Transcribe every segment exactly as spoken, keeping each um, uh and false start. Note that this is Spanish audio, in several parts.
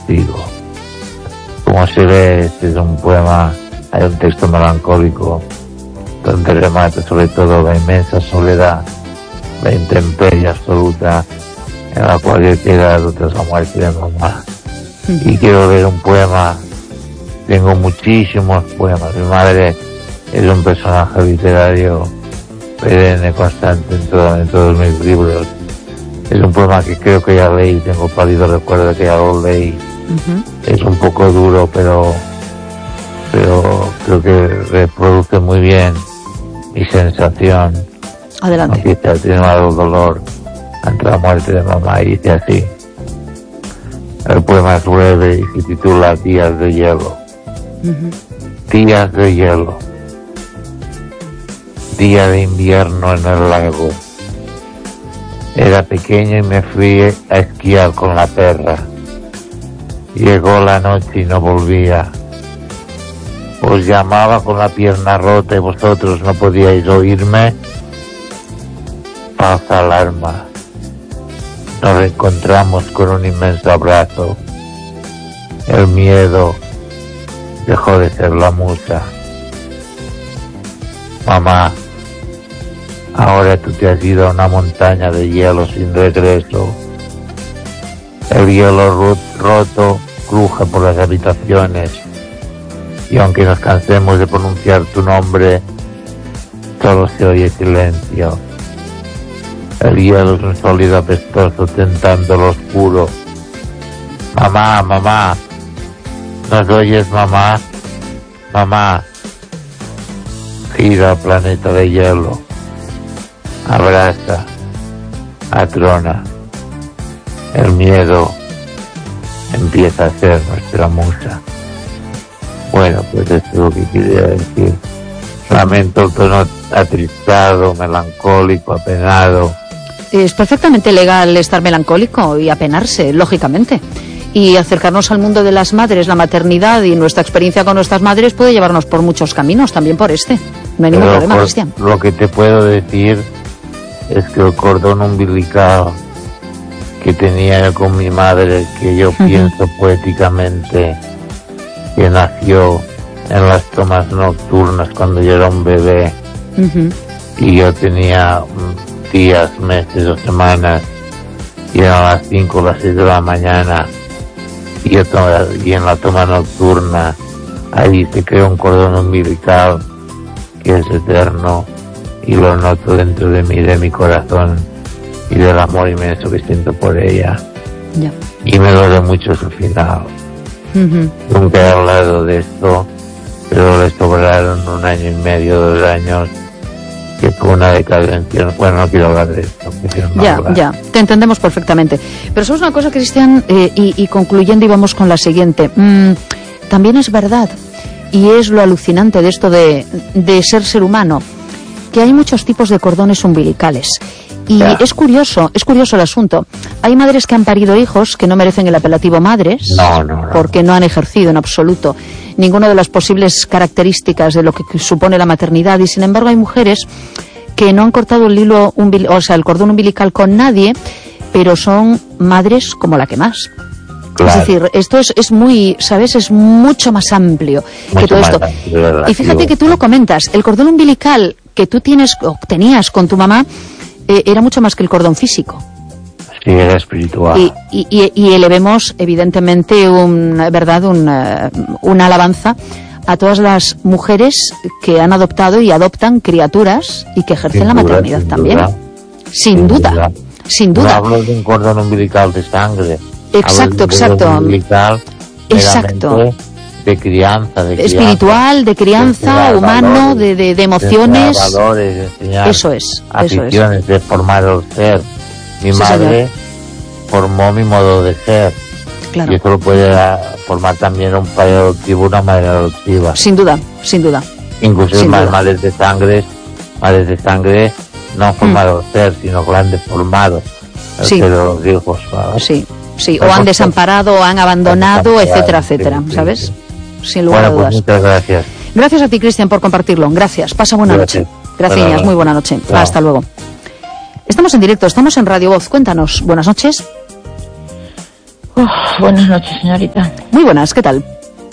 castigo. Como se ve, este es un poema, hay un texto melancólico donde remata sobre todo la inmensa soledad, la intemperie absoluta en la cual he quedado tras la muerte de mamá. Y quiero leer un poema, tengo muchísimos poemas, mi madre es un personaje literario perenne, constante en, todo, en todos mis libros. Es un poema que creo que ya leí, tengo pálido recuerdo de que ya lo leí. Uh-huh. Es un poco duro, pero pero creo que reproduce muy bien mi sensación. Adelante. Aquí está, tiene algo dolor ante la muerte de mamá, y dice así. El poema es breve y se titula Días de hielo. Uh-huh. Días de hielo. Día de invierno en el lago. Era pequeño y me fui a esquiar con la perra. Llegó la noche y no volvía. Os llamaba con la pierna rota y vosotros no podíais oírme. Falsa alarma. Nos reencontramos con un inmenso abrazo. El miedo dejó de ser la musa. Mamá, ahora tú te has ido a una montaña de hielo sin regreso. El hielo roto cruje por las habitaciones y aunque nos cansemos de pronunciar tu nombre, solo se oye silencio. El hielo es un sólido apestoso tentando lo oscuro. Mamá, mamá, ¿nos oyes, mamá? Mamá, gira el planeta de hielo. Abraza, atrona. El miedo empieza a ser nuestra musa. Bueno, pues esto es lo que quería decir. Lamento el tono atristado, melancólico, apenado. Es perfectamente legal estar melancólico y apenarse, lógicamente. Y acercarnos al mundo de las madres, la maternidad y nuestra experiencia con nuestras madres puede llevarnos por muchos caminos, también por este. No hay ningún problema, Cristian. Lo que te puedo decir es que el cordón umbilical que tenía yo con mi madre, que yo uh-huh. pienso poéticamente que nació en las tomas nocturnas cuando yo era un bebé, uh-huh. y yo tenía días, meses o semanas, y eran las cinco o las seis de la mañana, y, yo to- y en la toma nocturna ahí se creó un cordón umbilical que es eterno, y lo noto dentro de mí, de mi corazón, y del amor inmenso que siento por ella. Yeah. Y me duele mucho su final. Uh-huh. Nunca he hablado de esto, pero le sobraron un año y medio, dos años, que fue una decadencia. Bueno, no quiero hablar de esto. No ya, hablar. ya, te entendemos perfectamente. Pero sabes una cosa, Cristian, eh, y, y concluyendo, y vamos con la siguiente. Mm, también es verdad, y es lo alucinante de esto de, de ser ser humano, que hay muchos tipos de cordones umbilicales. Y ya. es curioso, es curioso el asunto. Hay madres que han parido hijos que no merecen el apelativo madres, no, no, no. porque no han ejercido en absoluto ninguna de las posibles características de lo que supone la maternidad, y sin embargo hay mujeres que no han cortado el hilo umbil- o sea, el cordón umbilical con nadie, pero son madres como la que más. Claro. Es decir, esto es, es muy, ¿sabes? Es mucho más amplio mucho que todo esto. Amplio, y fíjate que tú lo comentas, el cordón umbilical que tú tienes o tenías con tu mamá eh, era mucho más que el cordón físico. Sí, era espiritual. Y, y, y, y elevemos, evidentemente, un, ¿verdad? Un, uh, una alabanza a todas las mujeres que han adoptado y adoptan criaturas y que ejercen sin la maternidad duda, también. Duda. Sin, sin duda, duda, sin duda. No hablo de un cordón umbilical de sangre. Exacto, exacto. Exacto. De crianza, de espiritual, crianza, de crianza, de humano, valores, de, de, de emociones. De valores, de enseñar eso es, aficiones, eso es. de formar el ser. Mi sí, madre señor. formó mi modo de ser. Claro. Y eso lo puede formar también un padre adoptivo, una madre adoptiva. Sin duda, sin duda. Incluso sin más duda. madres de sangre, madres de sangre no han formado mm. el ser, sino que lo han deformado. El sí. ser de los hijos, ¿sabes? Sí, sí. O han desamparado, o han abandonado, etcétera, etcétera, sí, ¿sabes? Sí. Sin lugar bueno, a dudas. Pues muchas gracias. Gracias a ti, Cristian, por compartirlo. Gracias. Pasa buena gracias. noche. Gracias, bueno, muy buena noche. Chao. Hasta luego. Estamos en directo, estamos en Radio Voz. Cuéntanos. Buenas noches. Uf, buenas noches, señorita. Muy buenas, ¿qué tal?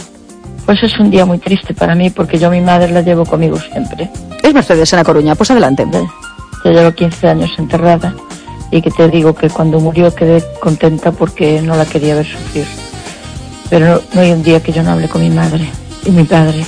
Pues es un día muy triste para mí porque yo a mi madre la llevo conmigo siempre. Es Mercedes en La Coruña, pues adelante. Yo llevo quince años enterrada y que te digo que cuando murió quedé contenta porque no la quería ver sufrir. Pero no, no hay un día que yo no hable con mi madre y mi padre.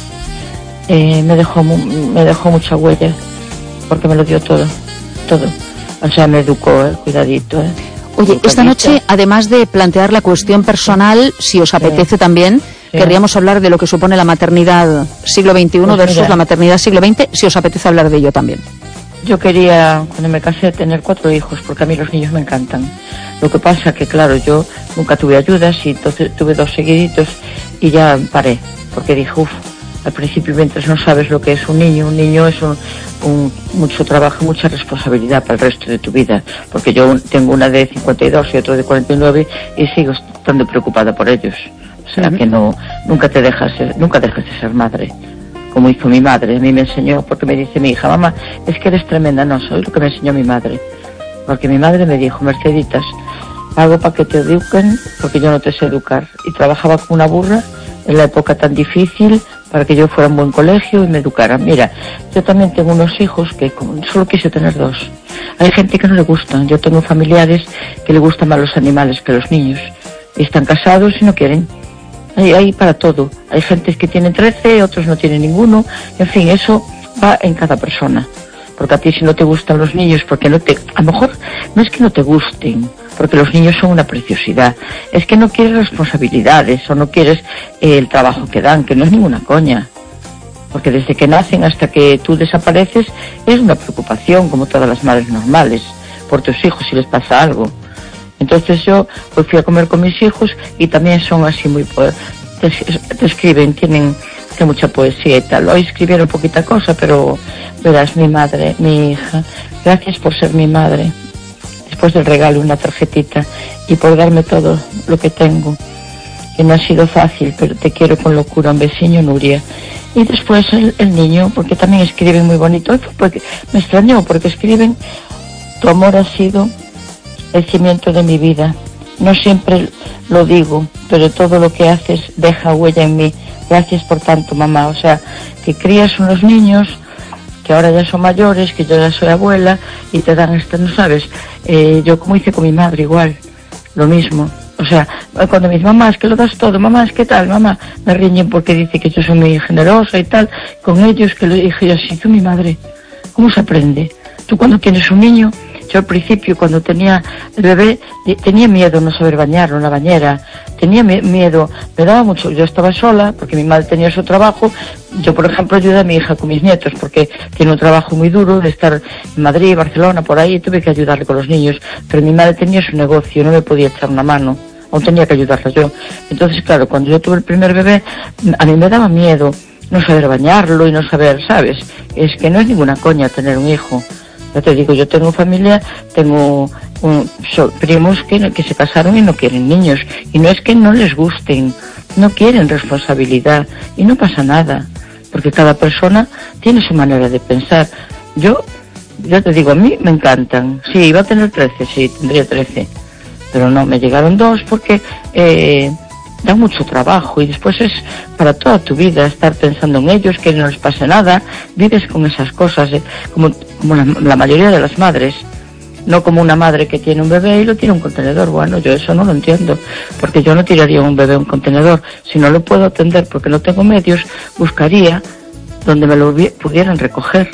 Eh, me dejó me dejó mucha huella porque me lo dio todo, todo. O sea, me educó, eh, cuidadito. Eh. Oye, esta noche, además de plantear la cuestión personal, si os apetece sí. también, sí. querríamos hablar de lo que supone la maternidad siglo veintiuno pues versus mira, la maternidad siglo veinte, si os apetece hablar de ello también. Yo quería, cuando me casé, tener cuatro hijos, porque a mí los niños me encantan. Lo que pasa que, claro, yo nunca tuve ayudas y entonces tuve dos seguiditos y ya paré, porque dije, uff, al principio mientras no sabes lo que es un niño, un niño es un, un, mucho trabajo, mucha responsabilidad para el resto de tu vida, porque yo tengo una de cincuenta y dos y otra de cuarenta y nueve y sigo estando preocupada por ellos. O sea, uh-huh. que no, nunca te dejas, nunca dejas de ser madre, como hizo mi madre. A mí me enseñó, porque me dice mi hija, mamá, es que eres tremenda. No, soy lo que me enseñó mi madre, porque mi madre me dijo, Merceditas, hago para que te eduquen, porque yo no te sé educar, y trabajaba como una burra en la época tan difícil para que yo fuera a un buen colegio y me educaran. Mira, yo también tengo unos hijos que solo quise tener dos. Hay gente que no le gustan. Yo tengo familiares que le gustan más los animales que los niños. Y están casados y no quieren. Hay, hay para todo. Hay gente que tiene trece, otros no tienen ninguno. En fin, eso va en cada persona. Porque a ti si no te gustan los niños, porque no te... A lo mejor no es que no te gusten, porque los niños son una preciosidad. Es que no quieres responsabilidades o no quieres eh, el trabajo que dan, que no es ninguna coña. Porque desde que nacen hasta que tú desapareces es una preocupación, como todas las madres normales, por tus hijos si les pasa algo. Entonces yo pues fui a comer con mis hijos y también son así muy... Te, te escriben, tienen, tienen mucha poesía y tal. Hoy escribieron poquita cosa, pero verás, mi madre, mi hija, gracias por ser mi madre. Después del regalo una tarjetita y por darme todo lo que tengo, que no ha sido fácil, pero te quiero con locura, un vecino, Nuria. Y después el, el niño, porque también escriben muy bonito, porque me extrañó, porque escriben, tu amor ha sido el cimiento de mi vida, no siempre lo digo, pero todo lo que haces deja huella en mí, gracias por tanto, mamá. O sea, que crías unos niños que ahora ya son mayores, que yo ya soy abuela, y te dan esto, ¿no sabes? Eh, yo como hice con mi madre igual, lo mismo. O sea, cuando mis mamás, que lo das todo, mamás, ¿qué tal? Mamá, me riñen porque dice que yo soy muy generosa y tal, con ellos, que lo dije yo, sí, hizo mi madre. ¿Cómo se aprende? Tú cuando tienes un niño, yo al principio cuando tenía el bebé, tenía miedo no saber bañar en la bañera, tenía miedo, me daba mucho, yo estaba sola porque mi madre tenía su trabajo. Yo, por ejemplo, ayudé a mi hija con mis nietos porque tiene un trabajo muy duro de estar en Madrid, Barcelona, por ahí, y tuve que ayudarle con los niños, pero mi madre tenía su negocio, no me podía echar una mano, aún tenía que ayudarla yo. Entonces, claro, cuando yo tuve el primer bebé, a mí me daba miedo no saber bañarlo y no saber, ¿sabes? Es que no es ninguna coña tener un hijo. Ya te digo, yo tengo familia, tengo un, so, primos que, que se casaron y no quieren niños, y no es que no les gusten, no quieren responsabilidad, y no pasa nada, porque cada persona tiene su manera de pensar. Yo, ya te digo, a mí me encantan. Sí, iba a tener trece, sí, tendría trece, pero no, me llegaron dos porque eh, da mucho trabajo y después es para toda tu vida estar pensando en ellos, que no les pase nada. Vives con esas cosas, eh, como, como la, la mayoría de las madres, no como una madre que tiene un bebé y lo tiene en un contenedor. Bueno, yo eso no lo entiendo, porque yo no tiraría un bebé en un contenedor. Si no lo puedo atender porque no tengo medios, buscaría donde me lo pudieran recoger.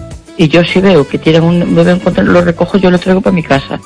Y yo si veo que tiran un bebé en un contenedor, lo recojo, yo lo traigo para mi casa.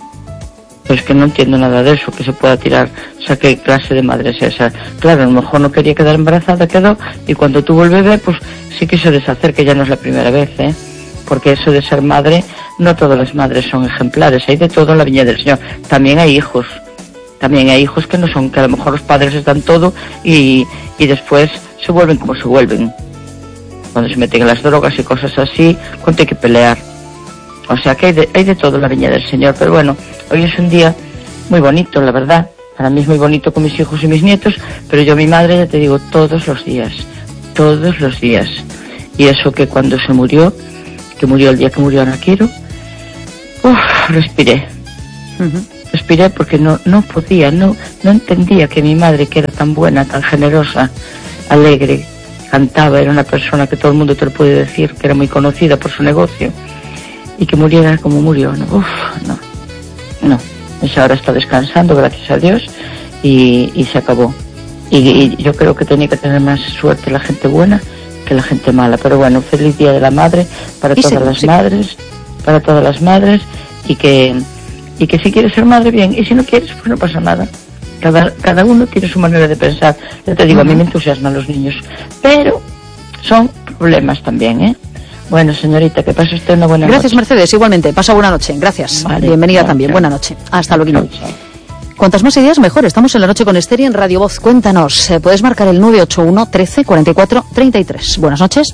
Pero es que no entiendo nada de eso, que se pueda tirar. O sea, ¿qué clase de madre es esa? Claro, a lo mejor no quería quedar embarazada, quedó, y cuando tuvo el bebé, pues sí quiso deshacer, que ya no es la primera vez, ¿eh? Porque eso de ser madre, no todas las madres son ejemplares, hay de todo en la viña del Señor. También hay hijos, también hay hijos que no son, que a lo mejor los padres están todo y, y después se vuelven como se vuelven. Cuando se meten en las drogas y cosas así, cuánto hay que pelear. O sea que hay de, hay de todo en la viña del Señor. Pero bueno, hoy es un día muy bonito, la verdad. Para mí es muy bonito con mis hijos y mis nietos, pero yo a mi madre, ya te digo, todos los días, todos los días. Y eso que cuando se murió, que murió el día que murió Ana Quiro, uf, respiré. Uh-huh. respiré porque no, no podía, no, no entendía que mi madre, que era tan buena, tan generosa, alegre, cantaba, era una persona que todo el mundo te lo puede decir, que era muy conocida por su negocio, y que muriera como murió. No, uf, no, no. Esa ahora está descansando, gracias a Dios, y, y se acabó. Y, y yo creo que tenía que tener más suerte la gente buena que la gente mala. Pero bueno, feliz Día de la Madre para todas sí, las sí. madres, para todas las madres, y que y que si quieres ser madre, bien, y si no quieres, pues no pasa nada. Cada, cada uno tiene su manera de pensar. Yo te digo, uh-huh. a mí me entusiasman los niños, pero son problemas también, ¿eh? Bueno, señorita, que pase usted una buena noche. Gracias, Mercedes, igualmente. Pasa buena noche. Gracias. Vale, bienvenida chao, también. Chao. Buena noche. Hasta luego. Cuantas más ideas, mejor. Estamos en la noche con Esther y en Radio Voz. Cuéntanos. Eh, puedes marcar el nueve ocho uno, trece, cuarenta y cuatro, treinta y tres. Buenas noches.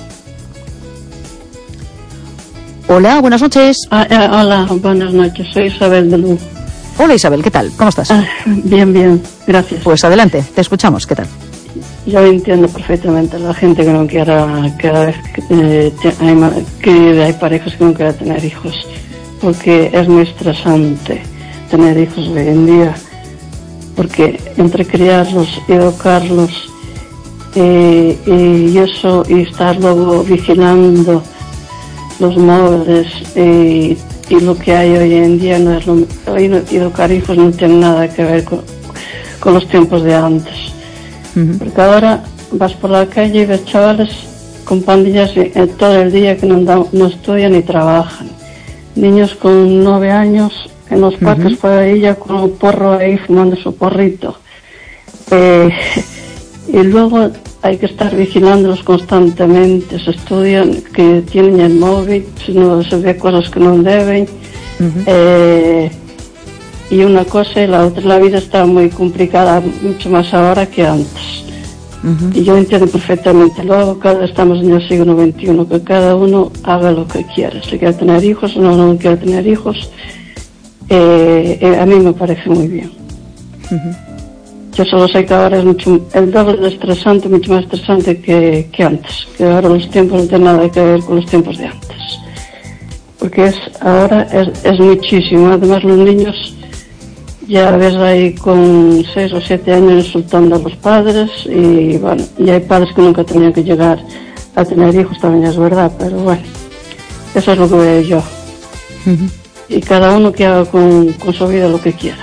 Hola, buenas noches. Ah, eh, hola, buenas noches. Soy Isabel de Luz. Hola, Isabel, ¿qué tal? ¿Cómo estás? Ah, bien, bien. Gracias. Pues adelante, te escuchamos. ¿Qué tal? Yo entiendo perfectamente a la gente que no quiera, cada vez que, eh, hay, que hay parejas que no quieran tener hijos, porque es muy estresante tener hijos hoy en día, porque entre criarlos y educarlos eh, y eso, y estar luego vigilando los móviles eh, y lo que hay hoy en día, no es lo, hoy no, educar hijos no tiene nada que ver con, con los tiempos de antes. Uh-huh. Porque ahora vas por la calle y ves chavales con pandillas eh, todo el día que no, da, no estudian ni trabajan. Niños con nueve años en los parques uh-huh. por ahí ya con un porro ahí fumando su porrito. Eh, y luego hay que estar vigilándolos constantemente. Se estudian, que tienen el móvil, si no se ve cosas que no deben. Uh-huh. Eh, y una cosa y la otra, la vida está muy complicada, mucho más ahora que antes. Uh-huh. Y yo entiendo perfectamente. Luego cada, estamos en el siglo veintiuno, que cada uno haga lo que quiera. Si quiere tener hijos o no, no quiere tener hijos, eh, eh, a mí me parece muy bien. Uh-huh. Yo solo sé que ahora es mucho, el doble de estresante, mucho más estresante que, que antes. Que ahora los tiempos no tienen nada que ver con los tiempos de antes. Porque es, ahora es, es muchísimo. Además los niños ya ves ahí con seis o siete años insultando a los padres, y bueno, y hay padres que nunca tenían que llegar a tener hijos, también es verdad, pero bueno, eso es lo que veo yo. Uh-huh. Y cada uno que haga con, con su vida lo que quiera.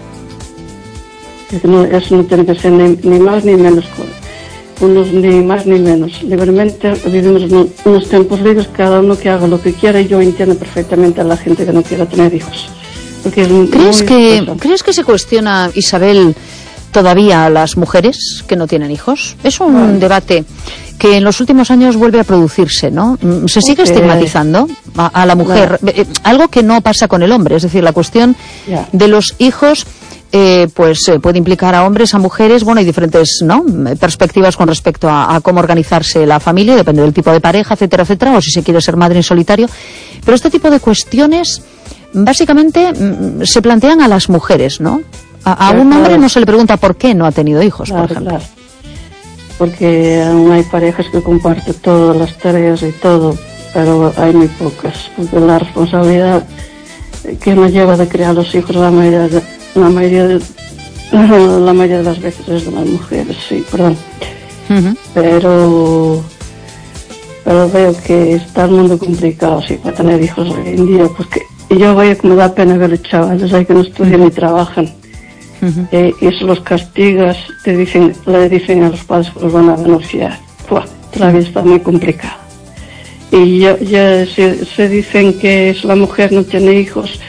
No, eso no tiene que ser ni, ni más ni menos, unos ni más ni menos. Libremente vivimos unos, unos tiempos libres, cada uno que haga lo que quiera, y yo entiendo perfectamente a la gente que no quiera tener hijos. ¿Crees que, ¿Crees que se cuestiona, Isabel, todavía a las mujeres que no tienen hijos? Es un bueno. debate que en los últimos años vuelve a producirse, ¿no? Se sigue okay. estigmatizando a, a la mujer, bueno. algo que no pasa con el hombre, es decir, la cuestión yeah. de los hijos eh, pues eh, puede implicar a hombres, a mujeres, bueno, hay diferentes, ¿no?, perspectivas con respecto a, a cómo organizarse la familia, depende del tipo de pareja, etcétera, etcétera, o si se quiere ser madre en solitario, pero este tipo de cuestiones básicamente se plantean a las mujeres, ¿no? A, a un hombre no se le pregunta por qué no ha tenido hijos, claro, por ejemplo. Claro. Porque aún hay parejas que comparten todas las tareas y todo, pero hay muy pocas, porque la responsabilidad que nos lleva de criar los hijos la mayoría de, la mayoría de, la mayoría de las veces es de las mujeres, sí, perdón. Uh-huh. Pero pero veo que está el mundo complicado, sí, para tener hijos hoy en día, porque y yo veo que me da pena ver chavales hay que no estudian ni trabajan. Uh-huh. Eh, y eso los castigas, te dicen, le dicen a los padres que los van a denunciar. Buah, la vida está muy complicada. Y ya, ya se, se dicen que si la mujer no tiene hijos,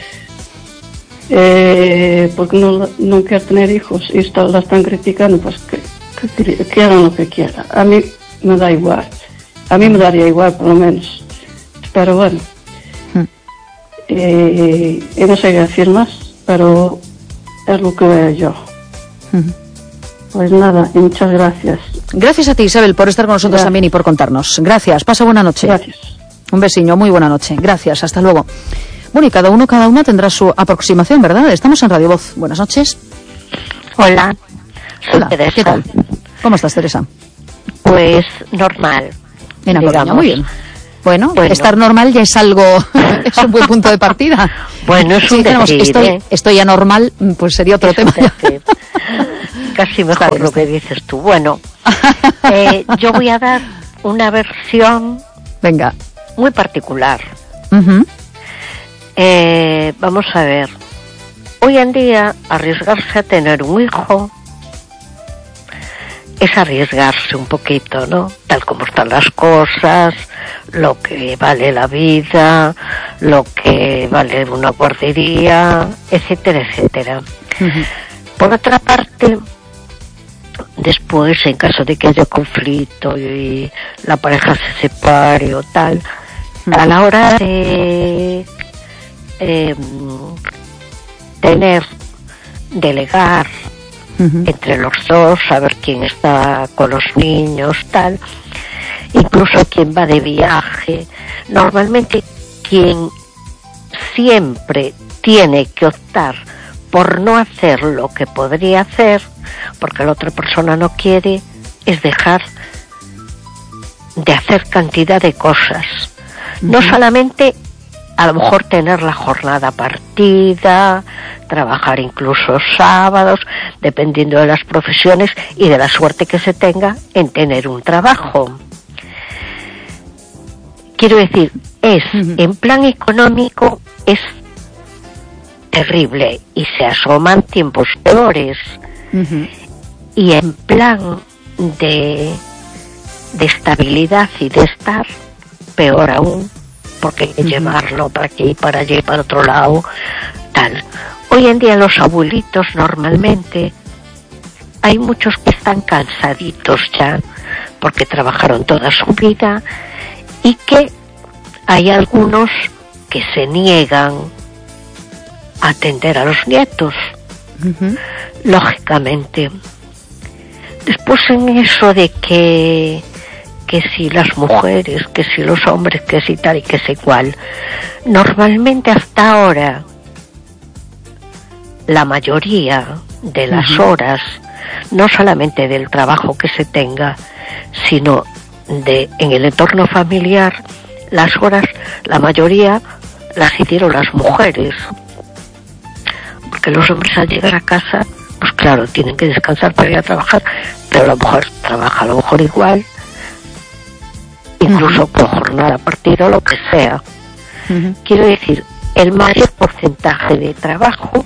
eh, porque no, no quiere tener hijos y está, la están criticando, pues que, que, que hagan lo que quieran. A mí me da igual. A mí me daría igual, por lo menos. Pero bueno. Eh, y no sé qué decir más, pero es lo que veo yo. Uh-huh. Pues nada, y muchas gracias. Gracias a ti, Isabel, por estar con nosotros gracias. También y por contarnos. Gracias, pasa buena noche. Gracias. Un besiño, muy buena noche. Gracias, hasta luego. Bueno, y cada uno, cada una tendrá su aproximación, ¿verdad? Estamos en Radio Voz. Buenas noches. Hola. Hola, ¿qué tal? ¿Cómo estás, Teresa? Pues normal. En Coruña, muy bien. Bueno, Bueno. estar normal ya es algo, es un buen punto de partida. Bueno, es Si un dijéramos, decir, estoy, ¿eh? estoy anormal, pues sería otro Es un tema. decir. Casi mejor Está bien, lo está que dices tú. Bueno, eh, yo voy a dar una versión Venga. muy particular. Ujú. Eh, vamos a ver. Hoy en día, arriesgarse a tener un hijo es arriesgarse un poquito, ¿no? Tal como están las cosas, lo que vale la vida, lo que vale una guardería, etcétera, etcétera. Ujú. Por otra parte, después, en caso de que haya conflicto y la pareja se separe o tal, a la hora de eh, tener, delegar Ujú. entre los dos, saber quién está con los niños, tal, incluso quien va de viaje, normalmente quien siempre tiene que optar por no hacer lo que podría hacer, porque la otra persona no quiere, es dejar de hacer cantidad de cosas. No solamente a lo mejor tener la jornada partida, trabajar incluso sábados, dependiendo de las profesiones y de la suerte que se tenga en tener un trabajo. Quiero decir, es, en plan económico, es terrible y se asoman tiempos peores. Ujú. Y en plan de, de estabilidad y de estar, peor aún, porque hay que Ujú. llevarlo para aquí, para allí, para otro lado, tal. Hoy en día los abuelitos normalmente, hay muchos que están cansaditos ya, porque trabajaron toda su vida, y que hay algunos que se niegan a atender a los nietos, Ujú. lógicamente. Después en eso de que que si las mujeres, que si los hombres, que si tal y que si cual, normalmente hasta ahora la mayoría de las Ujú. horas, no solamente del trabajo que se tenga, sino de en el entorno familiar, las horas, la mayoría las hicieron las mujeres, porque los hombres al llegar a casa, pues claro, tienen que descansar para ir a trabajar, pero la mujer trabaja a lo mejor igual, incluso con jornada partida o lo que sea. Ujú. Quiero decir, el mayor porcentaje de trabajo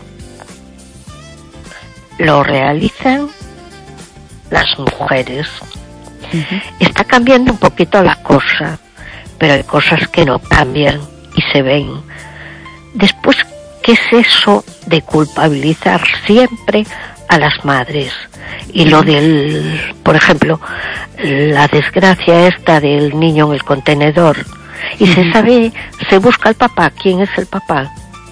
lo realizan las mujeres. Ujú. Está cambiando un poquito la cosa, pero hay cosas que no cambian y se ven. Después, ¿qué es eso de culpabilizar siempre a las madres? Y lo del, por ejemplo, la desgracia esta del niño en el contenedor. Y se sabe, se busca al papá. ¿Quién es el papá?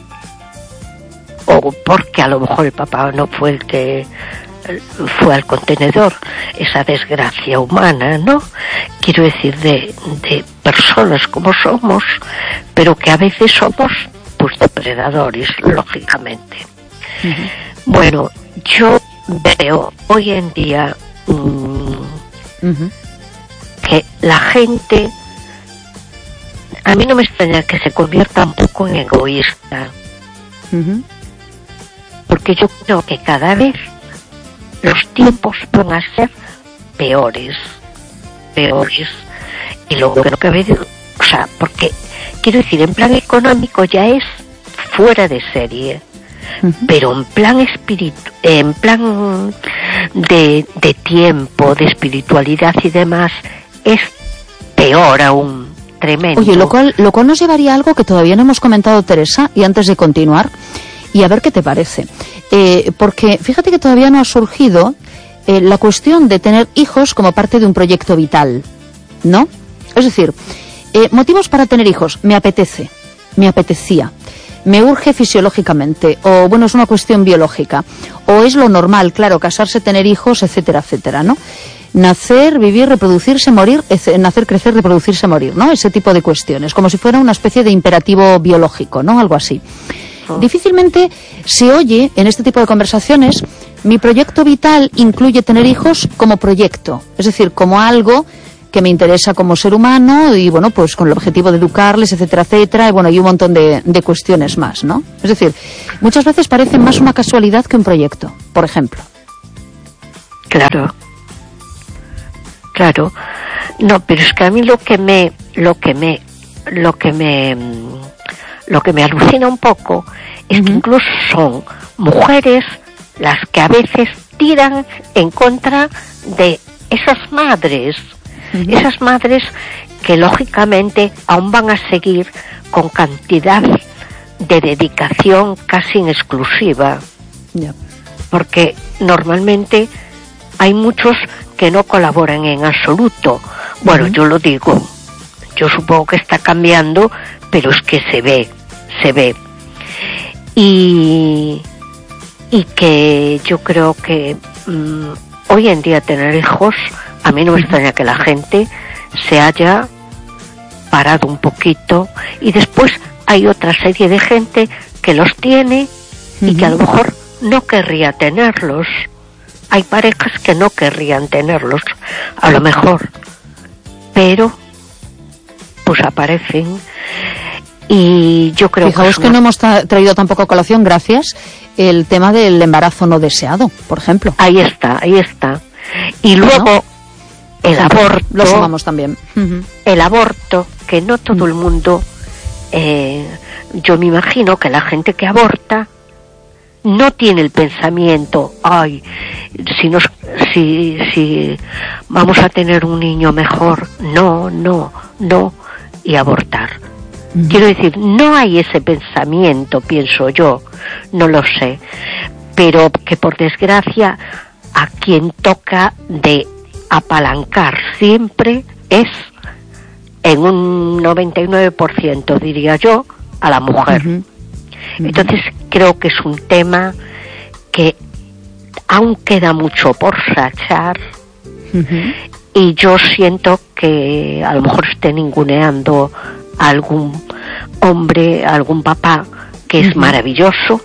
O porque a lo mejor el papá no fue el que fue al contenedor. Esa desgracia humana, ¿no? Quiero decir, de, de personas como somos, pero que a veces somos, pues, depredadores, lógicamente. Ujú. Bueno, yo veo hoy en día mmm, Ujú. que la gente, a mí no me extraña que se convierta un poco en egoísta, Ujú. porque yo creo que cada vez los tiempos van a ser peores, peores, y lo que no cabe, o sea, porque quiero decir, en plan económico ya es fuera de serie. Ujú. Pero en plan espiritu en plan de, de tiempo, de espiritualidad y demás, es peor aún, tremendo. Oye, lo cual, lo cual nos llevaría a algo que todavía no hemos comentado, Teresa, y antes de continuar, y a ver qué te parece. Eh, porque fíjate que todavía no ha surgido eh, la cuestión de tener hijos como parte de un proyecto vital, ¿no? Es decir, eh, motivos para tener hijos, me apetece, me apetecía, me urge fisiológicamente, o bueno, es una cuestión biológica, o es lo normal, claro, casarse, tener hijos, etcétera, etcétera, ¿no? Nacer, vivir, reproducirse, morir, ece- nacer, crecer, reproducirse, morir, ¿no? Ese tipo de cuestiones, como si fuera una especie de imperativo biológico, ¿no? Algo así. Difícilmente se oye en este tipo de conversaciones, mi proyecto vital incluye tener hijos como proyecto, es decir, como algo que me interesa como ser humano y, bueno, pues con el objetivo de educarles, etcétera, etcétera, y bueno, y un montón de, de cuestiones más, ¿no? Es decir, muchas veces parece más una casualidad que un proyecto, por ejemplo. Claro. Claro. No, pero es que a mí lo que me, lo que me, lo que me, lo que me alucina un poco es uh-huh. que incluso son mujeres las que a veces tiran en contra de esas madres, uh-huh. esas madres que lógicamente aún van a seguir con cantidad de dedicación casi en exclusiva, yeah. porque normalmente hay muchos que no colaboran en absoluto. Bueno, uh-huh. yo lo digo, yo supongo que está cambiando, pero es que se ve, se ve. Y, y que yo creo que mmm, hoy en día tener hijos, a mí no me extraña que la gente se haya parado un poquito, y después hay otra serie de gente que los tiene y uh-huh. que a lo mejor no querría tenerlos. Hay parejas que no querrían tenerlos, a lo mejor, pero pues aparecen. Y yo creo Fijaos que, que no hemos tra- traído tampoco a colación, gracias, el tema del embarazo no deseado, por ejemplo. Ahí está, ahí está. Y luego ¿no? el ejemplo, aborto. Lo sumamos también. Uh-huh. El aborto, que no todo uh-huh. el mundo, eh, yo me imagino que la gente que aborta no tiene el pensamiento, ay, si nos, si, si vamos a tener un niño mejor, no, no, no, y abortar. Uh-huh. Quiero decir, no hay ese pensamiento, pienso yo, no lo sé, pero que por desgracia a quien toca de apalancar siempre es, en un noventa y nueve por ciento diría yo, a la mujer. Uh-huh. Uh-huh. Entonces creo que es un tema que aún queda mucho por sachar. Uh-huh. Y yo siento que a lo mejor esté ninguneando a algún hombre, a algún papá que es uh-huh. maravilloso,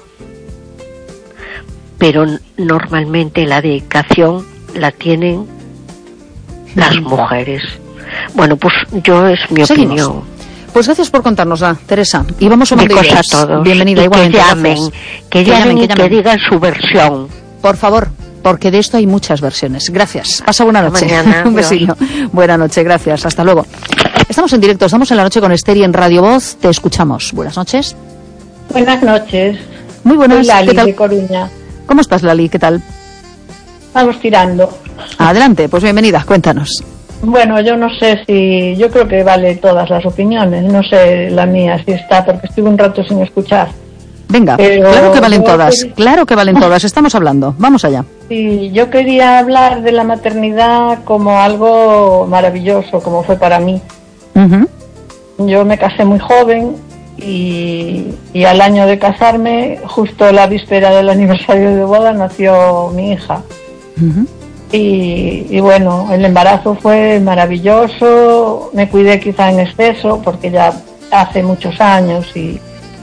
pero normalmente la dedicación la tienen uh-huh. las mujeres. Bueno, pues yo es mi Seguimos. opinión. Pues gracias por contárnosla, Teresa. Y vamos a mandar a todos. Bienvenida, y igualmente. Que llamen, que, que llamen y que, que digan su versión. Por favor, porque de esto hay muchas versiones. Gracias. Pasa buena noche. Mañana, un besillo. Buena noche, gracias. Hasta luego. Estamos en directo, estamos en la noche con Esther y en Radio Voz. Te escuchamos. Buenas noches. Buenas noches. Muy buenas. Soy Lali, ¿qué tal? De Coruña. ¿Cómo estás, Lali? ¿Qué tal? Vamos tirando. Adelante, pues bienvenida, cuéntanos. Bueno, yo no sé si... Yo creo que vale todas las opiniones. No sé la mía si está, porque estuve un rato sin escuchar. Venga, pero claro que valen todas, quería... claro que valen todas. Estamos hablando. Vamos allá. Sí, yo quería hablar de la maternidad como algo maravilloso, como fue para mí. Uh-huh. Yo me casé muy joven y, y al año de casarme, justo la víspera del aniversario de boda, nació mi hija. Uh-huh. Y, y bueno, el embarazo fue maravilloso, me cuidé quizá en exceso porque ya hace muchos años y,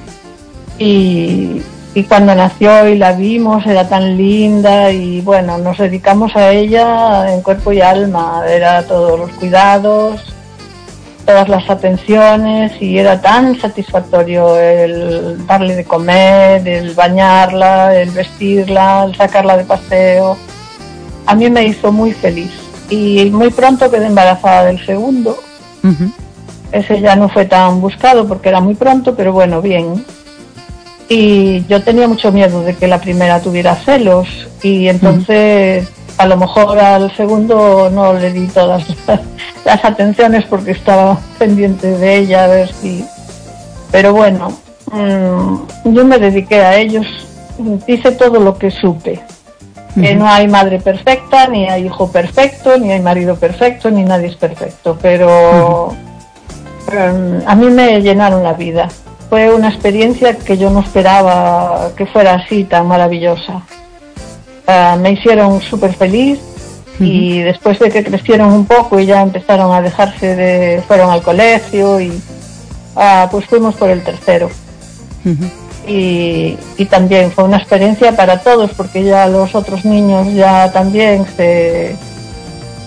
y, y cuando nació y la vimos era tan linda y bueno, nos dedicamos a ella en cuerpo y alma, era todos los cuidados, todas las atenciones y era tan satisfactorio el darle de comer, el bañarla, el vestirla, el sacarla de paseo. A mí me hizo muy feliz y muy pronto quedé embarazada del segundo. Uh-huh. Ese ya no fue tan buscado porque era muy pronto, pero bueno, bien. Y yo tenía mucho miedo de que la primera tuviera celos y entonces uh-huh. a lo mejor al segundo no le di todas las atenciones porque estaba pendiente de ella a ver si... Pero bueno, mmm, yo me dediqué a ellos, hice todo lo que supe. Que no hay madre perfecta, ni hay hijo perfecto, ni hay marido perfecto, ni nadie es perfecto, pero uh-huh. a mí me llenaron la vida. Fue una experiencia que yo no esperaba que fuera así tan maravillosa. Uh, me hicieron súper feliz uh-huh. y después de que crecieron un poco y ya empezaron a dejarse de... fueron al colegio y uh, pues fuimos por el tercero. Uh-huh. Y, y también fue una experiencia para todos porque ya los otros niños ya también se,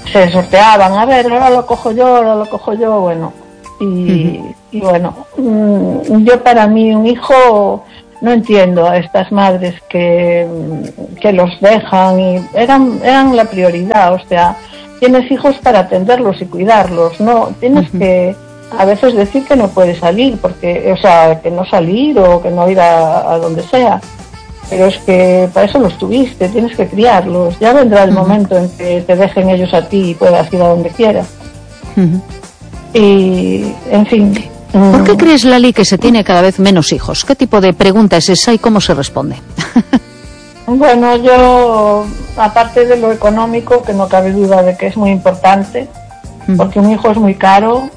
se sorteaban, a ver, ahora lo cojo yo, ahora lo cojo yo, bueno. Y, uh-huh. y bueno, yo para mí un hijo, no entiendo a estas madres que, que los dejan y eran, eran la prioridad, o sea, tienes hijos para atenderlos y cuidarlos, no, tienes uh-huh. que a veces decir que no puedes salir, porque, o sea, que no salir o que no ir a, a donde sea, pero es que para eso los tuviste, tienes que criarlos, ya vendrá el uh-huh. momento en que te dejen ellos a ti y puedas ir a donde quieras. Uh-huh. Y, en fin. ¿Por qué crees, Lali, que se tiene cada vez menos hijos? ¿Qué tipo de pregunta es esa y cómo se responde? Bueno, yo, aparte de lo económico, que no cabe duda de que es muy importante, uh-huh. porque un hijo es muy caro,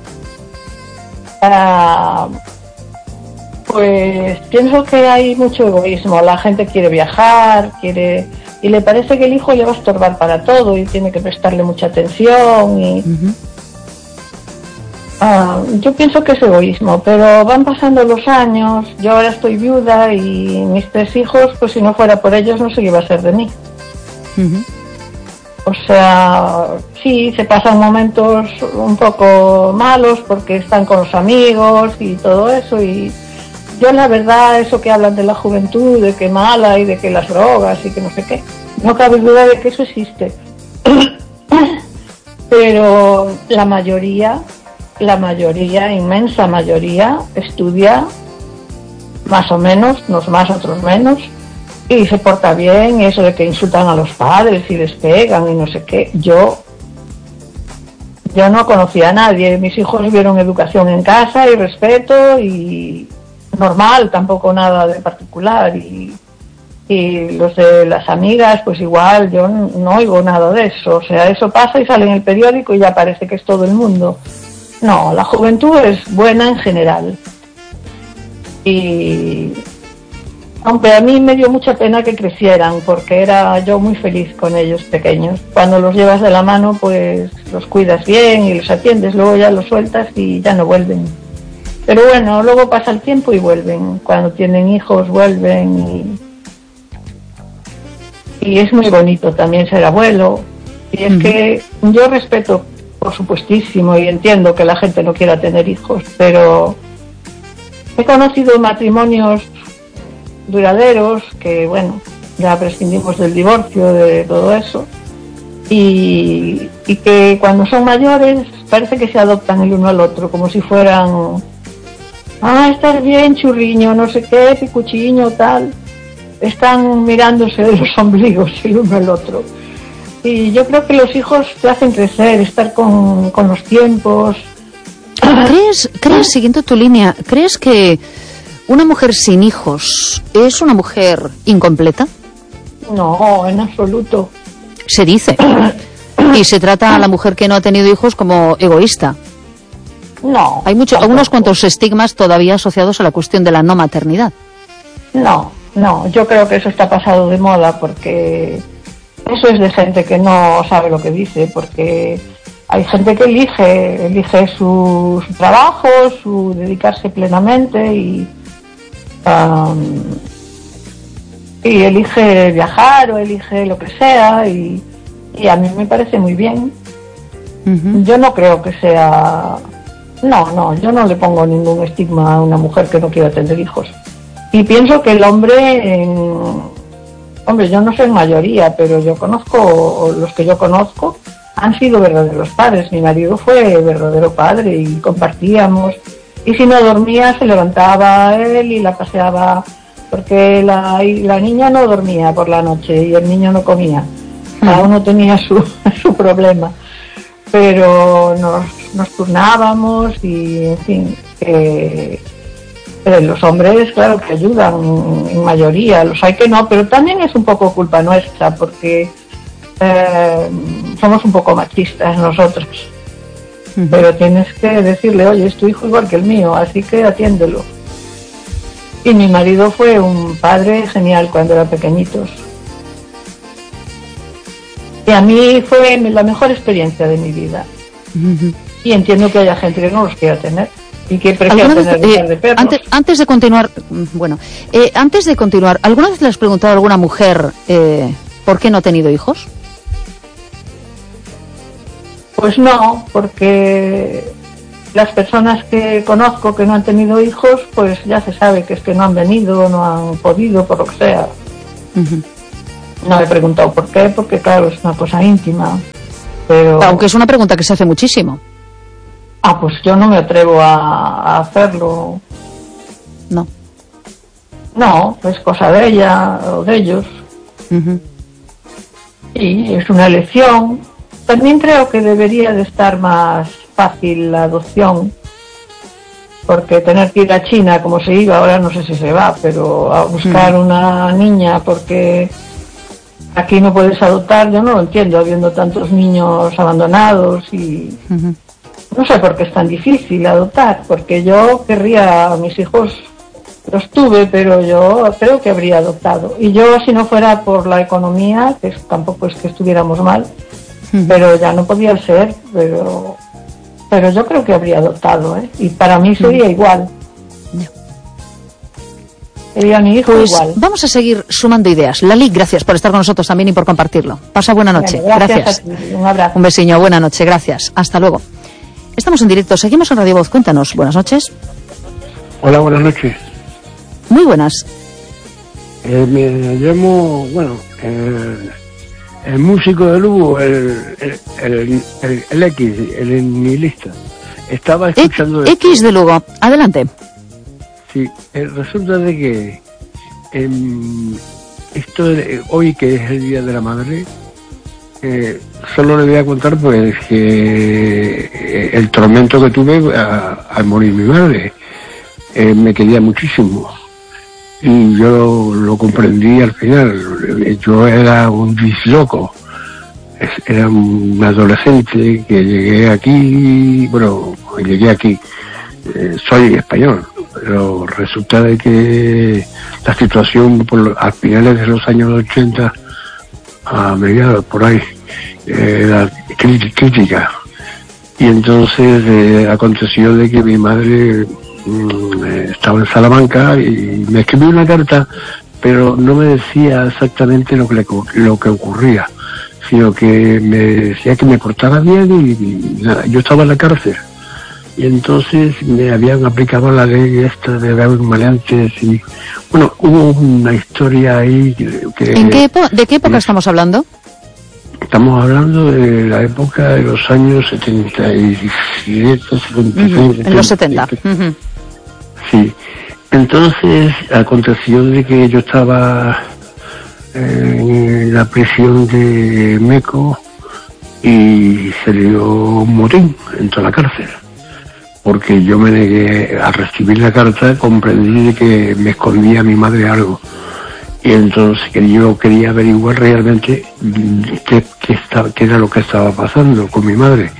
uh, pues pienso que hay mucho egoísmo. La gente quiere viajar, quiere y le parece que el hijo le va a estorbar para todo y tiene que prestarle mucha atención y... Uh-huh. Uh, yo pienso que es egoísmo, pero van pasando los años, yo ahora estoy viuda y mis tres hijos, pues si no fuera por ellos no sé qué iba a ser de mí. Uh-huh. O sea, sí, se pasan momentos un poco malos porque están con los amigos y todo eso, y yo la verdad, eso que hablan de la juventud, de que mala y de que las drogas y que no sé qué, no cabe duda de que eso existe. Pero la mayoría... la mayoría, inmensa mayoría, estudia más o menos, unos más, otros menos, y se porta bien. Eso de que insultan a los padres y les pegan y no sé qué, yo yo no conocía a nadie. Mis hijos vieron educación en casa y respeto y normal, tampoco nada de particular, y, y los de las amigas pues igual, yo no, no oigo nada de eso. O sea, eso pasa y sale en el periódico y ya parece que es todo el mundo. No, la juventud es buena en general. Y aunque a mí me dio mucha pena que crecieran, porque era yo muy feliz con ellos pequeños. Cuando los llevas de la mano, pues los cuidas bien y los atiendes, luego ya los sueltas y ya no vuelven. Pero bueno, luego pasa el tiempo y vuelven. Cuando tienen hijos vuelven y, y es muy bonito también ser abuelo. Y es uh-huh. que yo respeto, por supuestísimo, y entiendo que la gente no quiera tener hijos, pero he conocido matrimonios duraderos que, bueno, ya prescindimos del divorcio, de todo eso, y, y que cuando son mayores parece que se adoptan el uno al otro, como si fueran, ah, estás bien, churriño, no sé qué, picuchiño, tal. Están mirándose de los ombligos el uno al otro. Y yo creo que los hijos te hacen crecer, estar con, con los tiempos. ¿Crees, crees, siguiendo tu línea, crees que una mujer sin hijos es una mujer incompleta? No, en absoluto. Se dice. Y se trata a la mujer que no ha tenido hijos como egoísta. No. Hay muchos, algunos cuantos estigmas todavía asociados a la cuestión de la no maternidad. No, no, yo creo que eso está pasado de moda porque... eso es de gente que no sabe lo que dice, porque hay gente que elige, elige su, su trabajo, su dedicarse plenamente y, um, y elige viajar o elige lo que sea y, y a mí me parece muy bien. Uh-huh. Yo no creo que sea... No, no, yo no le pongo ningún estigma a una mujer que no quiera tener hijos. Y pienso que el hombre... En, Hombre, yo no soy mayoría, pero yo conozco, los que yo conozco han sido verdaderos padres. Mi marido fue verdadero padre y compartíamos. Y si no dormía, se levantaba él y la paseaba, porque la, la niña no dormía por la noche y el niño no comía. Cada uno tenía su, su problema. Pero nos, nos turnábamos y, en fin, que... Eh, los hombres, claro que ayudan en mayoría, los hay que no, pero también es un poco culpa nuestra porque eh, somos un poco machistas nosotros. Uh-huh. Pero tienes que decirle, oye, es tu hijo igual que el mío, así que atiéndelo. Y mi marido fue un padre genial cuando era pequeñitos. Y a mí fue la mejor experiencia de mi vida. Uh-huh. Y entiendo que haya gente que no los quiera tener. Y que prefiero tener vez, eh, de perros. Antes, antes de continuar, bueno, eh, antes de continuar, ¿alguna vez le has preguntado a alguna mujer eh, por qué no ha tenido hijos? Pues no, porque las personas que conozco que no han tenido hijos, pues ya se sabe que es que no han venido, no han podido, por lo que sea. Uh-huh. No he preguntado por qué, porque claro, es una cosa íntima. Pero... Aunque es una pregunta que se hace muchísimo. Ah, pues yo no me atrevo a, a hacerlo. No. No, es cosa de ella o de ellos. Uh-huh. Y es una elección. También creo que debería de estar más fácil la adopción, porque tener que ir a China como se iba, ahora no sé si se va, pero a buscar uh-huh. una niña porque aquí no puedes adoptar, yo no lo entiendo, habiendo tantos niños abandonados y uh-huh. no sé por qué es tan difícil adoptar, porque yo querría a mis hijos, los tuve, pero yo creo que habría adoptado. Y yo, si no fuera por la economía, que tampoco es que estuviéramos mal, uh-huh. pero ya no podía ser, pero pero yo creo que habría adoptado, ¿eh? Y para mí sería uh-huh. igual. No. Sería mi hijo pues igual. Vamos a seguir sumando ideas. Lali, gracias por estar con nosotros también y por compartirlo. Pasa buena noche. Bueno, gracias. Gracias. A ti. Un abrazo. Un besiño, buena noche, gracias. Hasta luego. Estamos en directo, seguimos en Radio Voz. Cuéntanos, buenas noches. Hola, buenas noches. Muy buenas. Eh, me llamo, bueno, eh, el músico de Lugo, el, el, el, el, el X, el nihilista. Estaba escuchando... E- X de Lugo, adelante. Sí, eh, resulta de que eh, esto de, hoy, que es el Día de la Madre, eh, solo le voy a contar pues que eh, el tormento que tuve a, al morir mi madre. Eh, me quería muchísimo. Y yo lo, lo comprendí al final. Yo era un disloco. Era un adolescente que llegué aquí, bueno, llegué aquí. Eh, soy español, pero resulta de que la situación por, a finales de los años ochenta, a mediados por ahí, eh, era crítica. Y entonces eh, aconteció de que mi madre estaba en Salamanca y me escribió una carta, pero no me decía exactamente lo que le, lo que ocurría, sino que me decía que me portara bien y, y nada, yo estaba en la cárcel y entonces me habían aplicado la ley esta de haber maleantes y bueno, hubo una historia ahí que, que ¿En qué epo- ¿De qué época es, estamos hablando? Estamos hablando de la época de los años setenta y siete, setenta y seis, uh-huh. En los setenta. Uh-huh. Sí, entonces aconteció de que yo estaba en la prisión de Meco y se dio un motín en toda la cárcel, porque yo me negué a recibir la carta, comprendí de que me escondía mi madre algo, y entonces que yo quería averiguar realmente qué, qué, estaba, qué era lo que estaba pasando con mi madre.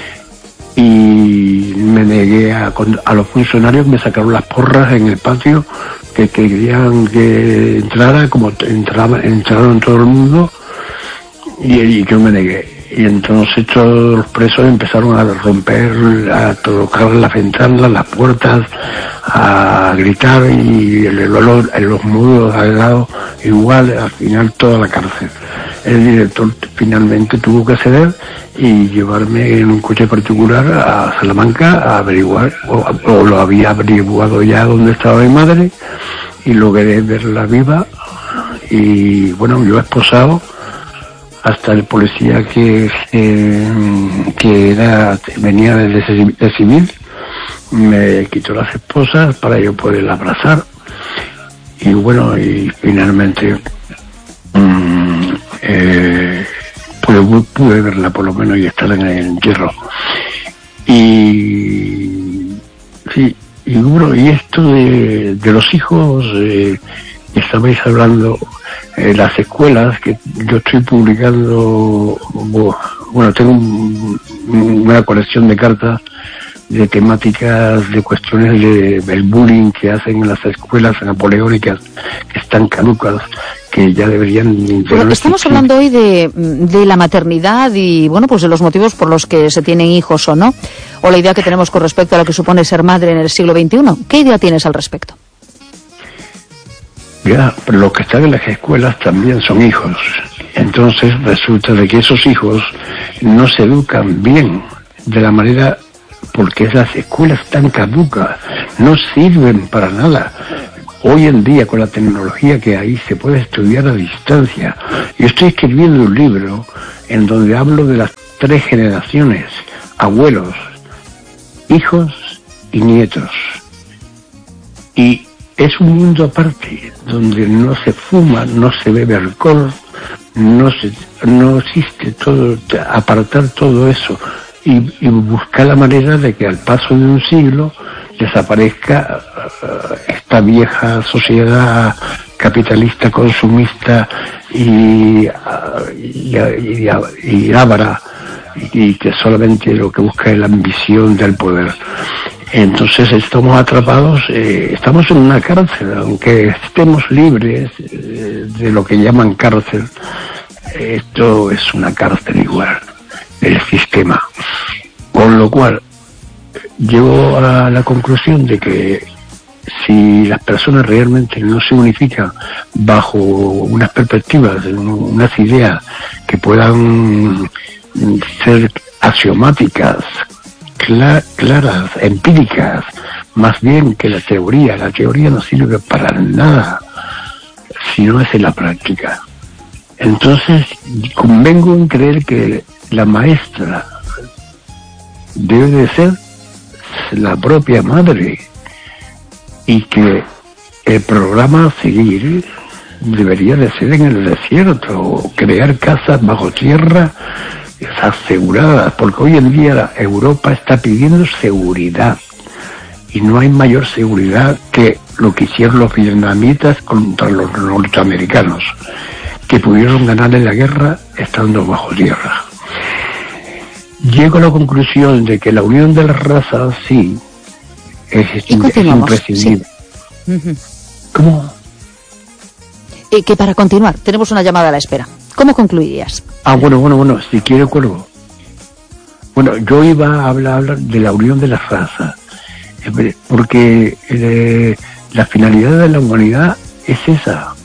Y me negué a, a los funcionarios, me sacaron las porras en el patio, que, que querían que entrara, como entraba, entraron todo el mundo, y, y yo me negué. Y entonces todos los presos empezaron a romper, a tocar las ventanas, las puertas, a gritar, y el, el olor, en los muros al lado, igual, al final toda la cárcel. El director finalmente tuvo que ceder y llevarme en un coche particular a Salamanca a averiguar, o, o lo había averiguado ya dónde estaba mi madre, y logré verla viva. Y bueno, yo esposado, hasta el policía que eh, que era venía de, de civil me quitó las esposas para yo poderla abrazar. Y bueno, y finalmente mmm, eh, pude, pude verla por lo menos y estar en el entierro. Y sí, y bueno, y esto de, de los hijos, eh, estabais hablando, eh, las escuelas, que yo estoy publicando, bueno, tengo un, una colección de cartas de temáticas, de cuestiones de, del bullying que hacen en las escuelas napoleónicas, que están caducas, que ya deberían... Pero estamos hablando hoy de, de la maternidad y, bueno, pues de los motivos por los que se tienen hijos o no, o la idea que tenemos con respecto a lo que supone ser madre en el siglo veintiuno. ¿Qué idea tienes al respecto? Ya, pero los que están en las escuelas también son hijos. Entonces resulta de que esos hijos no se educan bien de la manera, porque esas escuelas tan caducas no sirven para nada. Hoy en día, con la tecnología que hay, se puede estudiar a distancia. Yo estoy escribiendo un libro en donde hablo de las tres generaciones: abuelos, hijos y nietos. Y es un mundo aparte, donde no se fuma, no se bebe alcohol, no se, no existe todo, apartar todo eso y, y buscar la manera de que al paso de un siglo desaparezca uh, esta vieja sociedad capitalista, consumista y, uh, y, y, y, y ávara, y, y que solamente lo que busca es la ambición del poder. Entonces estamos atrapados, eh, estamos en una cárcel, aunque estemos libres eh, de lo que llaman cárcel. Esto es una cárcel igual, el sistema. Con lo cual, llego a la conclusión de que si las personas realmente no se unifican bajo unas perspectivas, unas ideas que puedan ser axiomáticas, claras, empíricas, más bien que la teoría. La teoría no sirve para nada si no es en la práctica. Entonces, convengo en creer que la maestra debe de ser la propia madre y que el programa a seguir debería de ser en el desierto, crear casas bajo tierra aseguradas, porque hoy en día Europa está pidiendo seguridad y no hay mayor seguridad que lo que hicieron los vietnamitas contra los norteamericanos, que pudieron ganar en la guerra estando bajo tierra. Llego a la conclusión de que la unión de las razas sí es, es imprescindible. Sí. Uh-huh. ¿Cómo? Eh, que para continuar, tenemos una llamada a la espera. ¿Cómo concluirías? Ah, bueno, bueno, bueno, si quiere cuelgo. Bueno, yo iba a hablar, hablar de la unión de las razas, porque eh, la finalidad de la humanidad es esa.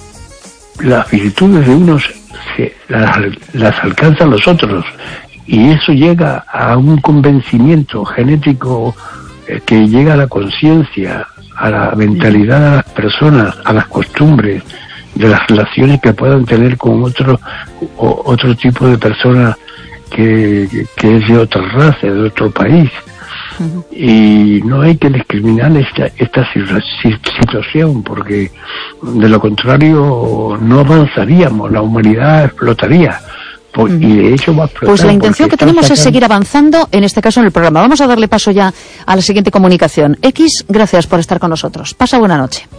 Las virtudes de unos se, las, las alcanzan los otros, y eso llega a un convencimiento genético eh, que llega a la conciencia, a la mentalidad de las personas, a las costumbres, de las relaciones que puedan tener con otro o, otro tipo de personas que, que, que es de otra raza, de otro país. Uh-huh. Y no hay que discriminar esta, esta situación, porque de lo contrario no avanzaríamos, la humanidad explotaría. Por, uh-huh. Y de hecho va a explotar. Pues la intención que tenemos sacando... es seguir avanzando, en este caso en el programa. Vamos a darle paso ya a la siguiente comunicación. X, gracias por estar con nosotros. Pasa buena noche.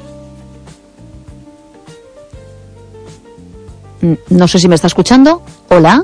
No sé si me está escuchando. Hola.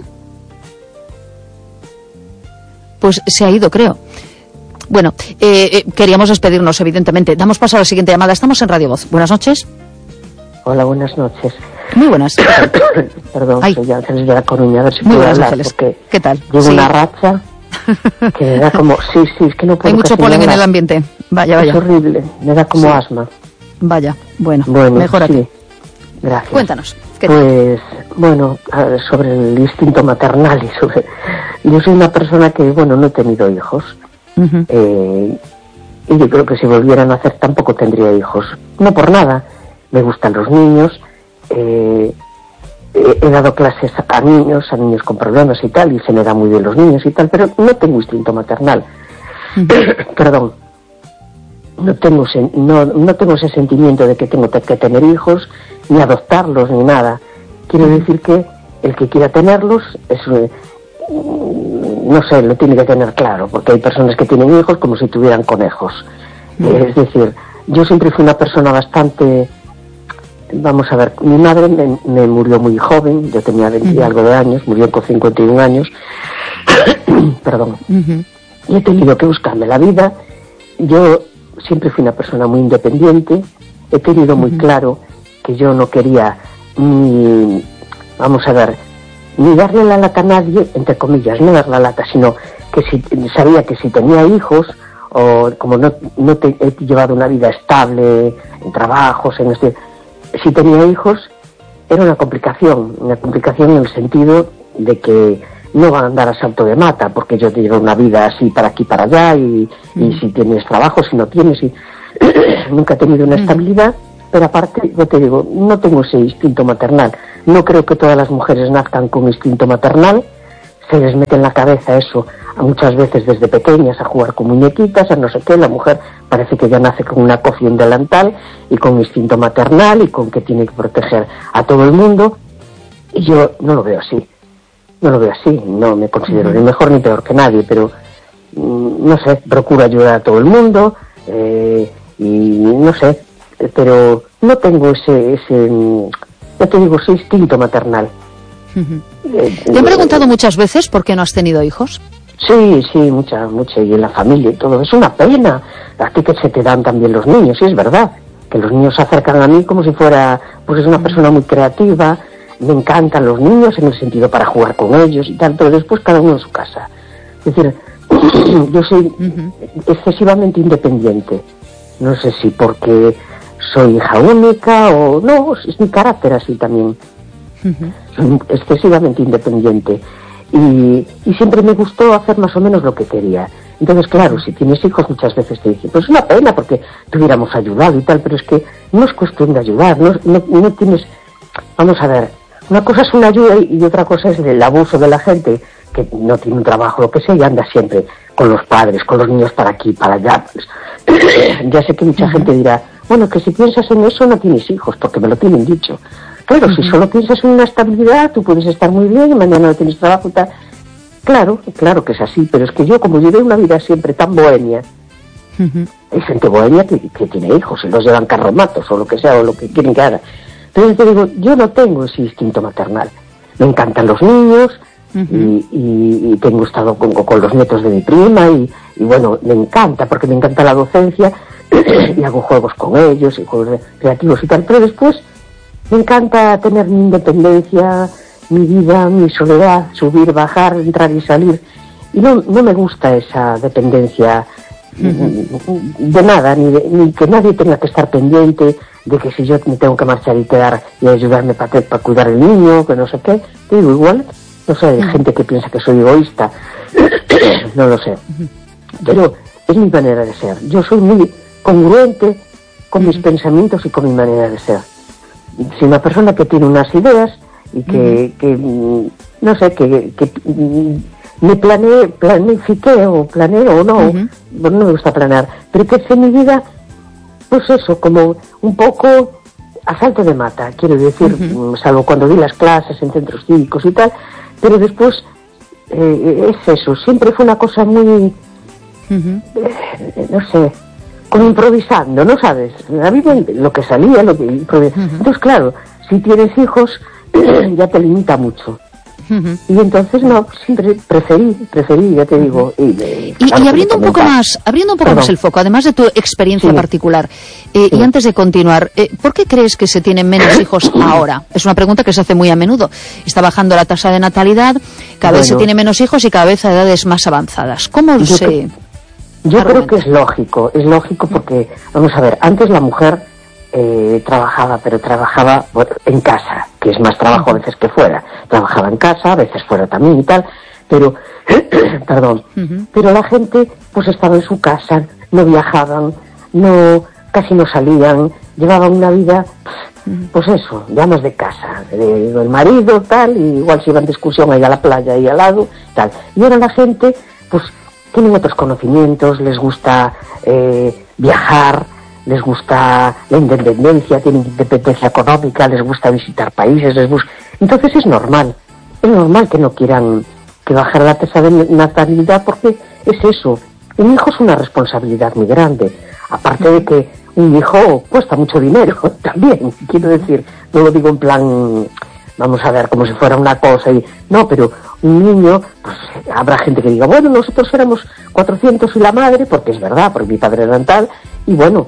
Pues se ha ido, creo. Bueno, eh, eh, queríamos despedirnos, evidentemente. Damos paso a la siguiente llamada. Estamos en Radio Voz. Buenas noches. Hola, buenas noches. Muy buenas. Perdón, Ay. soy Ángeles de la Coruña. A ver si Muy puedo buenas, hablar, Ángeles. porque ¿Qué tal? llevo Sí. una racha que me da como... Sí, sí, es que no puedo... Hay mucho casi polen en hablar. el ambiente. Vaya, vaya. Es horrible, me da como Sí. asma. Vaya, bueno, Bueno, mejor aquí. sí. Gracias. Cuéntanos. ¿qué tal? Pues, bueno, a ver, sobre el instinto maternal y sobre... Yo soy una persona que, bueno, no he tenido hijos. Uh-huh. Eh, y yo creo que si volviera a nacer tampoco tendría hijos. No por nada. Me gustan los niños. Eh, he, he dado clases a niños, a niños con problemas y tal, y se me da muy bien los niños y tal, pero no tengo instinto maternal. Uh-huh. Perdón. No tengo, sen- no, no tengo ese sentimiento de que tengo te- que tener hijos, ni adoptarlos, ni nada. Quiero decir que el que quiera tenerlos es... Eh, no sé, lo tiene que tener claro, porque hay personas que tienen hijos como si tuvieran conejos. Mm. Eh, es decir, yo siempre fui una persona bastante... Vamos a ver, mi madre me, me murió muy joven, yo tenía veinte y algo de años, murió con cincuenta y un años. Perdón. Uh-huh. Y he tenido que buscarme la vida. Yo siempre fui una persona muy independiente, he tenido muy uh-huh. claro que yo no quería ni... Vamos a ver... ni darle la lata a nadie, entre comillas, no dar la lata, sino que si sabía que si tenía hijos, o como no, no te, he llevado una vida estable, en trabajos, en este, si tenía hijos, era una complicación, una complicación en el sentido de que no van a andar a salto de mata, porque yo llevo una vida así para aquí, para allá, y, mm. y si tienes trabajo, si no tienes, y nunca he tenido una mm. estabilidad, pero aparte, yo te digo, no tengo ese instinto maternal. No creo que todas las mujeres nazcan con instinto maternal, se les mete en la cabeza eso a muchas veces desde pequeñas, a jugar con muñequitas, a no sé qué. La mujer parece que ya nace con una cofia y un delantal y con instinto maternal y con que tiene que proteger a todo el mundo, y yo no lo veo así, no lo veo así, no me considero ni mejor ni peor que nadie, pero no sé, procuro ayudar a todo el mundo, eh, y no sé, pero no tengo ese, ese ya te digo, ese instinto maternal. Uh-huh. eh, ¿Te han preguntado muchas veces por qué no has tenido hijos? Sí, sí, mucha, mucha, y en la familia y todo. Es una pena a ti que se te dan también los niños, sí, es verdad, que los niños se acercan a mí como si fuera, pues es una persona muy creativa, me encantan los niños en el sentido para jugar con ellos y tal, pero después cada uno en su casa. Es decir, yo soy uh-huh. excesivamente independiente, no sé si porque soy hija única o no, es mi carácter así también. Uh-huh. Soy excesivamente independiente. Y, y siempre me gustó hacer más o menos lo que quería. Entonces, claro, si tienes hijos muchas veces te dicen, pues es una pena porque te hubiéramos ayudado y tal, pero es que no es cuestión de ayudar, no, no, no tienes... Vamos a ver, una cosa es una ayuda y, y otra cosa es el abuso de la gente que no tiene un trabajo, lo que sea, y anda siempre con los padres, con los niños para aquí, para allá. Pues, ya sé que mucha uh-huh. gente dirá, bueno, que si piensas en eso no tienes hijos, porque me lo tienen dicho. Claro, uh-huh. si solo piensas en una estabilidad, tú puedes estar muy bien y mañana no tienes trabajo y tal. Claro, claro que es así, pero es que yo, como llevé una vida siempre tan bohemia, uh-huh. hay gente bohemia que, que tiene hijos y los llevan carromatos o lo que sea, o lo que quieren que haga. Entonces te digo, yo no tengo ese instinto maternal. Me encantan los niños, uh-huh. y, y, y tengo estado con, con los nietos de mi prima, y, y bueno, me encanta, porque me encanta la docencia, y hago juegos con ellos, y juegos creativos y tal, pero después me encanta tener mi independencia, mi vida, mi soledad, subir, bajar, entrar y salir. Y no, no me gusta esa dependencia uh-huh. de nada, ni, de, ni que nadie tenga que estar pendiente de que si yo me tengo que marchar y quedar y ayudarme para pa cuidar al niño, que no sé qué. Te digo, igual, no sé, hay uh-huh. gente que piensa que soy egoísta, no lo sé. Uh-huh. Pero es mi manera de ser. Yo soy muy congruente con uh-huh. mis pensamientos y con mi manera de ser. Si una persona que tiene unas ideas y que, uh-huh. que no sé, que, que me planeé, planifique o planeo o no, uh-huh. bueno, no me gusta planear, pero que hace mi vida, pues eso, como un poco a salto de mata, quiero decir, uh-huh. salvo cuando di las clases en centros cívicos y tal, pero después eh, es eso, siempre fue una cosa muy, uh-huh. eh, no sé, como improvisando, ¿no sabes? A mí lo que salía, lo que improvisaba. Uh-huh. Entonces, claro, si tienes hijos, ya te limita mucho. Uh-huh. Y entonces, no, siempre preferí, preferí, ya te digo. Y, y, y, y abriendo un poco más, abriendo un poco Perdón. más el foco, además de tu experiencia sí. particular, eh, sí. y antes de continuar, eh, ¿por qué crees que se tienen menos hijos ahora? Es una pregunta que se hace muy a menudo. Está bajando la tasa de natalidad, cada bueno. vez se tiene menos hijos y cada vez a edades más avanzadas. ¿Cómo Yo se...? Que... Yo creo que es lógico, es lógico porque, vamos a ver, antes la mujer eh, trabajaba, pero trabajaba bueno, en casa, que es más trabajo a veces que fuera. Trabajaba en casa, a veces fuera también y tal, pero, perdón, uh-huh. pero la gente pues estaba en su casa, no viajaban, no, casi no salían, llevaban una vida, pues eso, ya más de casa, de, del marido, tal, y igual se iban de excursión ahí a la playa, ahí al lado, tal. Y ahora la gente, pues, tienen otros conocimientos, les gusta eh, viajar, les gusta la independencia, tienen independencia económica, les gusta visitar países, les gusta... Entonces es normal, es normal que no quieran que bajar la tasa de natalidad porque es eso, un hijo es una responsabilidad muy grande, aparte de que un hijo cuesta mucho dinero también, quiero decir, no lo digo en plan... vamos a ver, como si fuera una cosa y... No, pero un niño, pues habrá gente que diga, bueno, nosotros éramos cuatrocientos y la madre, porque es verdad, porque mi padre era tal, y bueno,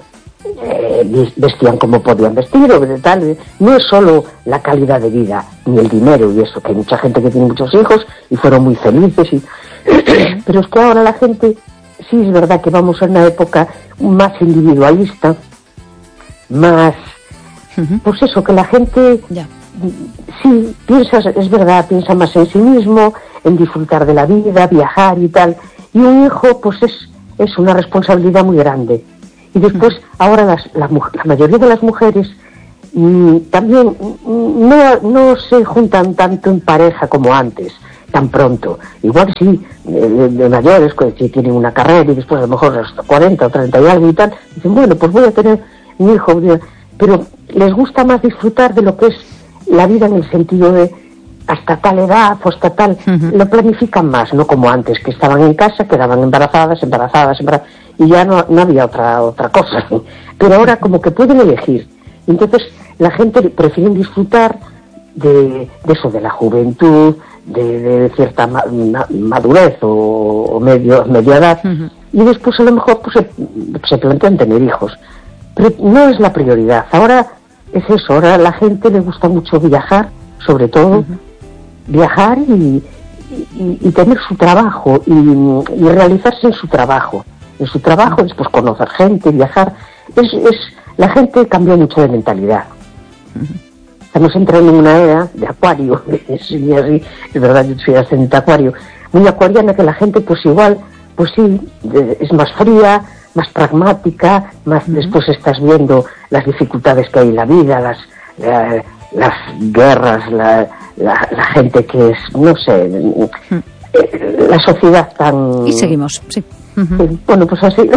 eh, vestían como podían vestir, o de tal. No es solo la calidad de vida, ni el dinero y eso, que hay mucha gente que tiene muchos hijos y fueron muy felices, y... pero es que ahora la gente, sí es verdad que vamos a una época más individualista, más... Uh-huh. Pues eso, que la gente... Yeah. sí, piensas, es verdad, piensa más en sí mismo, en disfrutar de la vida, viajar y tal. Y un hijo, pues es, es una responsabilidad muy grande. Y después, ahora las, la, la mayoría de las mujeres mmm, también mmm, no, no se juntan tanto en pareja como antes, tan pronto. Igual sí, de, de mayores, que tienen una carrera y después a lo mejor a los cuarenta o treinta y algo y tal, dicen, bueno, pues voy a tener un hijo. Pero les gusta más disfrutar de lo que es la vida en el sentido de hasta tal edad o hasta tal, uh-huh. Lo planifican más, no como antes, que estaban en casa, quedaban embarazadas, embarazadas, embarazadas, y ya no, no había otra otra cosa. Pero ahora como que pueden elegir. Entonces la gente prefiere disfrutar de, de eso, de la juventud, de, de cierta ma, ma, madurez o, o medio, media edad, uh-huh. Y después a lo mejor pues, se, se plantean tener hijos. Pero no es la prioridad. Ahora es eso, ahora a la gente le gusta mucho viajar, sobre todo, uh-huh. Viajar y, y, y tener su trabajo y, y realizarse en su trabajo. En su trabajo, después conocer gente, viajar. Es, es la gente cambió mucho de mentalidad. Uh-huh. Estamos entrando en una era de acuario, es, así, es verdad, yo soy ascendente acuario, muy acuariana, que la gente pues igual, pues sí, es más fría, más pragmática, más uh-huh. Después estás viendo las dificultades que hay en la vida, las la, las guerras, la, la, la gente que es, no sé, uh-huh. eh, la sociedad tan... Y seguimos, sí. Uh-huh. Bueno, pues así.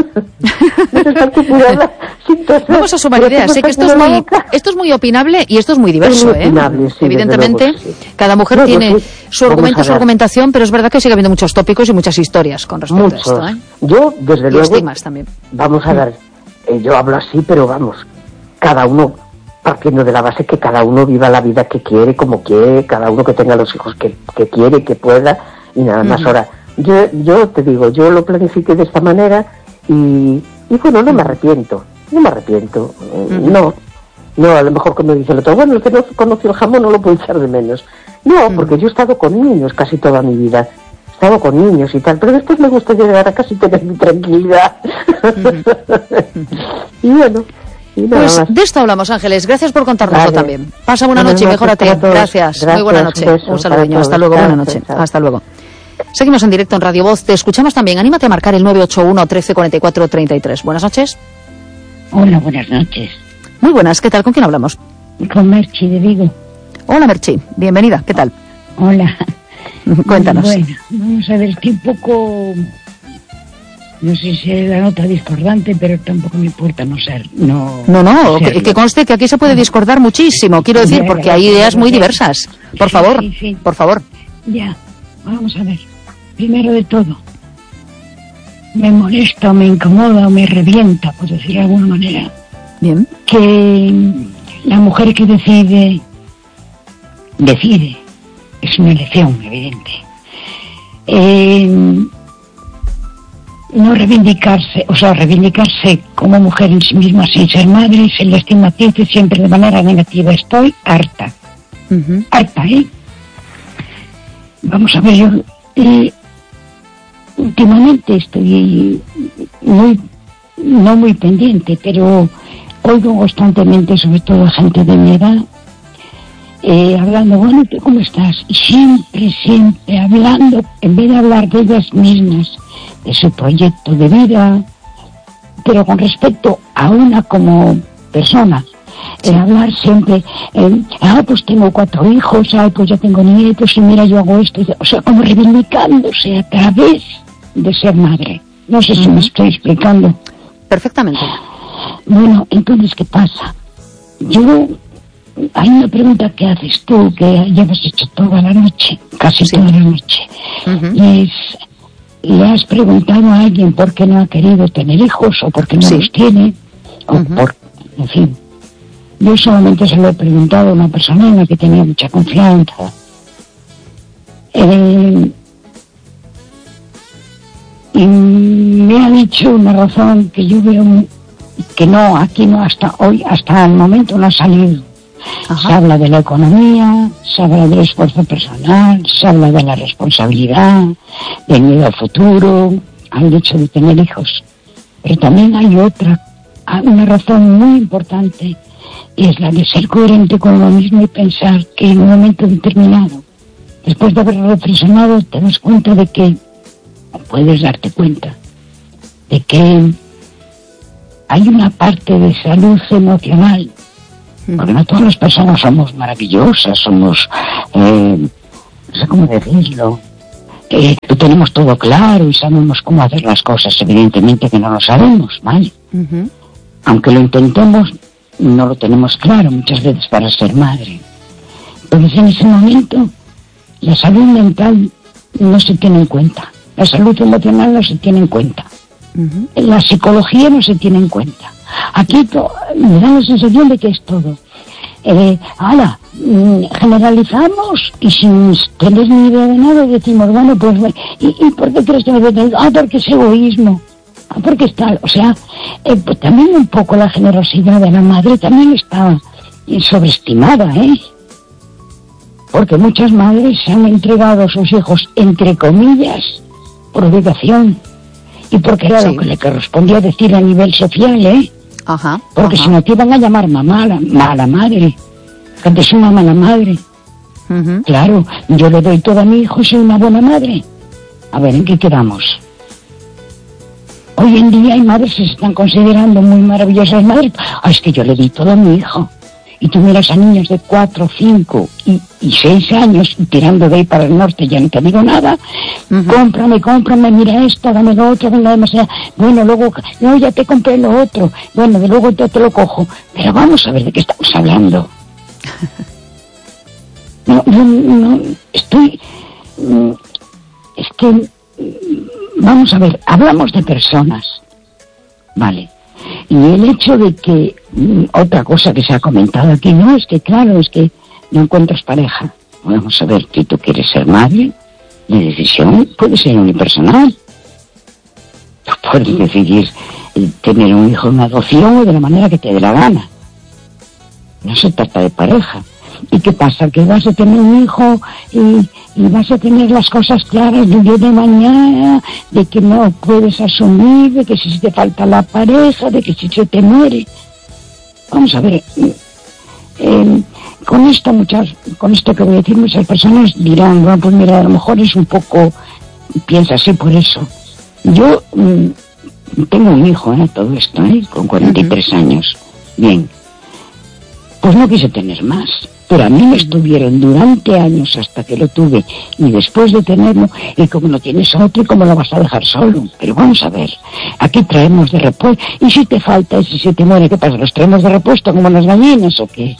Vamos a sumar ideas. Sé que esto es muy, esto es muy opinable y esto es muy diverso, es muy opinable, ¿eh? Sí, evidentemente, luego, sí. Cada mujer no, tiene pues sí. Su argumento, su argumentación, pero es verdad que sigue habiendo muchos tópicos y muchas historias con respecto Muchos. a esto, ¿eh? Yo, desde y luego, estimas también. Vamos a ver, eh, yo hablo así, pero vamos, cada uno partiendo de la base que cada uno viva la vida que quiere, como quiere, cada uno que tenga los hijos que, que quiere, que pueda, y nada más. Uh-huh. Ahora, yo, yo te digo, yo lo planifiqué de esta manera y, y bueno, no me arrepiento, no me arrepiento, uh-huh. no, no, a lo mejor como dice el otro, bueno, el que no conoció el jamón no lo puede echar de menos. No, uh-huh. Porque yo he estado con niños casi toda mi vida, he estado con niños y tal, pero después me gusta llegar a casa y tener mi tranquilidad. Uh-huh. Y bueno... Pues más. De esto hablamos, Ángeles. Gracias por contárnoslo vale. también. Pasa buena noche y mejórate. Gracias. Gracias. Muy buena noche. Un, un saludo. Hasta luego. Buena noche. Hasta luego. Seguimos en directo en Radio Voz. Te escuchamos también. Anímate a marcar el nueve ocho uno, trece, cuarenta y cuatro, treinta y tres. Buenas noches. Hola, buenas noches. Muy buenas. ¿Qué tal? ¿Con quién hablamos? Con Merchi de Vigo. Hola, Merchi. Bienvenida. ¿Qué tal? Hola. Cuéntanos. Bueno, vamos a ver. Estoy un poco... No sé si es la nota discordante, pero tampoco me importa no ser. No, no, no que, que conste que aquí se puede discordar muchísimo, quiero decir, porque hay ideas muy diversas. Por sí, favor, sí, sí. por favor. Ya, vamos a ver. Primero de todo, me molesta o me incomoda o me revienta, por decirlo de alguna manera. Bien. Que la mujer que decide, decide, es una elección evidente. Eh... No reivindicarse, o sea, reivindicarse como mujer en sí misma sin ser madre, sin la estigmatización siempre de manera negativa. Estoy harta. Uh-huh. Harta, ¿eh? Vamos a ver, yo eh, últimamente estoy muy, no muy pendiente, pero oigo constantemente, sobre todo gente de mi edad, eh, hablando, bueno, ¿tú cómo estás? Y siempre, siempre hablando, en vez de hablar de ellas mismas, de su proyecto de vida, pero con respecto a una como persona, sí. El hablar siempre, eh, ah, pues tengo cuatro hijos, ah, pues ya tengo nietos, y mira, yo hago esto, o sea, como reivindicándose a través de ser madre. No sé si uh-huh. me estoy explicando. Perfectamente. Bueno, entonces, ¿qué pasa? Yo, hay una pregunta que haces tú, que llevas hecho toda la noche, casi sí. toda la noche, uh-huh. y es... ¿Le has preguntado a alguien por qué no ha querido tener hijos o por qué no sí. los tiene? O uh-huh. por, en fin. Yo solamente se lo he preguntado a una persona en la que tenía mucha confianza. Eh, y me ha dicho una razón que yo veo que no, aquí no, hasta hoy, hasta el momento no ha salido. Ajá. Se habla de la economía, se habla del esfuerzo personal, se habla de la responsabilidad, del miedo al futuro, al hecho de tener hijos. Pero también hay otra, una razón muy importante es la de ser coherente con lo mismo y pensar que en un momento determinado, después de haber reflexionado, te das cuenta de que, puedes darte cuenta, de que hay una parte de salud emocional, porque no todas las personas somos maravillosas, somos, eh, no sé cómo decirlo, eh, tenemos todo claro y sabemos cómo hacer las cosas, evidentemente que no lo sabemos, ¿vale? Uh-huh. Aunque lo intentemos, no lo tenemos claro muchas veces para ser madre. Entonces en ese momento la salud mental no se tiene en cuenta, la salud emocional no se tiene en cuenta, uh-huh. La psicología no se tiene en cuenta. Aquí to- me da la sensación de que es todo. Eh, ahora, generalizamos y sin tener ni idea de nada decimos, bueno, pues, ¿y, y por qué crees que me detiene? Ah, porque es egoísmo. Ah, porque está, o sea, eh, pues también un poco la generosidad de la madre también está sobreestimada, ¿eh? Porque muchas madres se han entregado a sus hijos, entre comillas, por obligación y porque era sí. lo que le correspondía decir a nivel social, ¿eh? Ajá. Porque ajá. si no te iban a llamar mamá, la, mala madre, que antes una mala madre. Uh-huh. Claro, yo le doy todo a mi hijo y soy una buena madre. A ver, ¿en qué quedamos? Hoy en día hay madres que se están considerando muy maravillosas madres. Ah, es que yo le di todo a mi hijo. Y tú miras a niños de cuatro, cinco y, y seis años tirando de ahí para el norte, ya no te digo nada. Uh-huh. Cómprame, cómprame, mira esto, dame lo otro, venga demasiado. Bueno, luego, no, ya te compré lo otro. Bueno, de luego yo te lo cojo. Pero vamos a ver de qué estamos hablando. No, no, no, estoy... Es que... Vamos a ver, hablamos de personas, ¿vale? Y el hecho de que, otra cosa que se ha comentado aquí, no, es que claro, es que no encuentras pareja. Vamos a ver, si tú quieres ser madre, la decisión puede ser unipersonal. Tú puedes decidir tener un hijo en adopción o de la manera que te dé la gana. No se trata de pareja. ¿Y qué pasa? Que vas a tener un hijo y, y vas a tener las cosas claras del día de mañana, de que no puedes asumir, de que si te falta la pareja, de que si se te muere. Vamos a ver, eh, con esto muchas, con esto que voy a decir, muchas personas dirán, bueno, pues mira, a lo mejor es un poco, piensa así por eso. Yo mm, tengo un hijo, ¿eh? Todo esto, ¿eh? Con cuarenta y tres uh-huh. años. Bien. Pues no quise tener más, pero a mí me estuvieron durante años hasta que lo tuve y después de tenerlo, y como no tienes otro, ¿cómo lo vas a dejar solo? Pero vamos a ver, aquí traemos de repuesto, y si te falta, y si se te muere, ¿qué pasa? ¿Los traemos de repuesto como las gallinas o qué?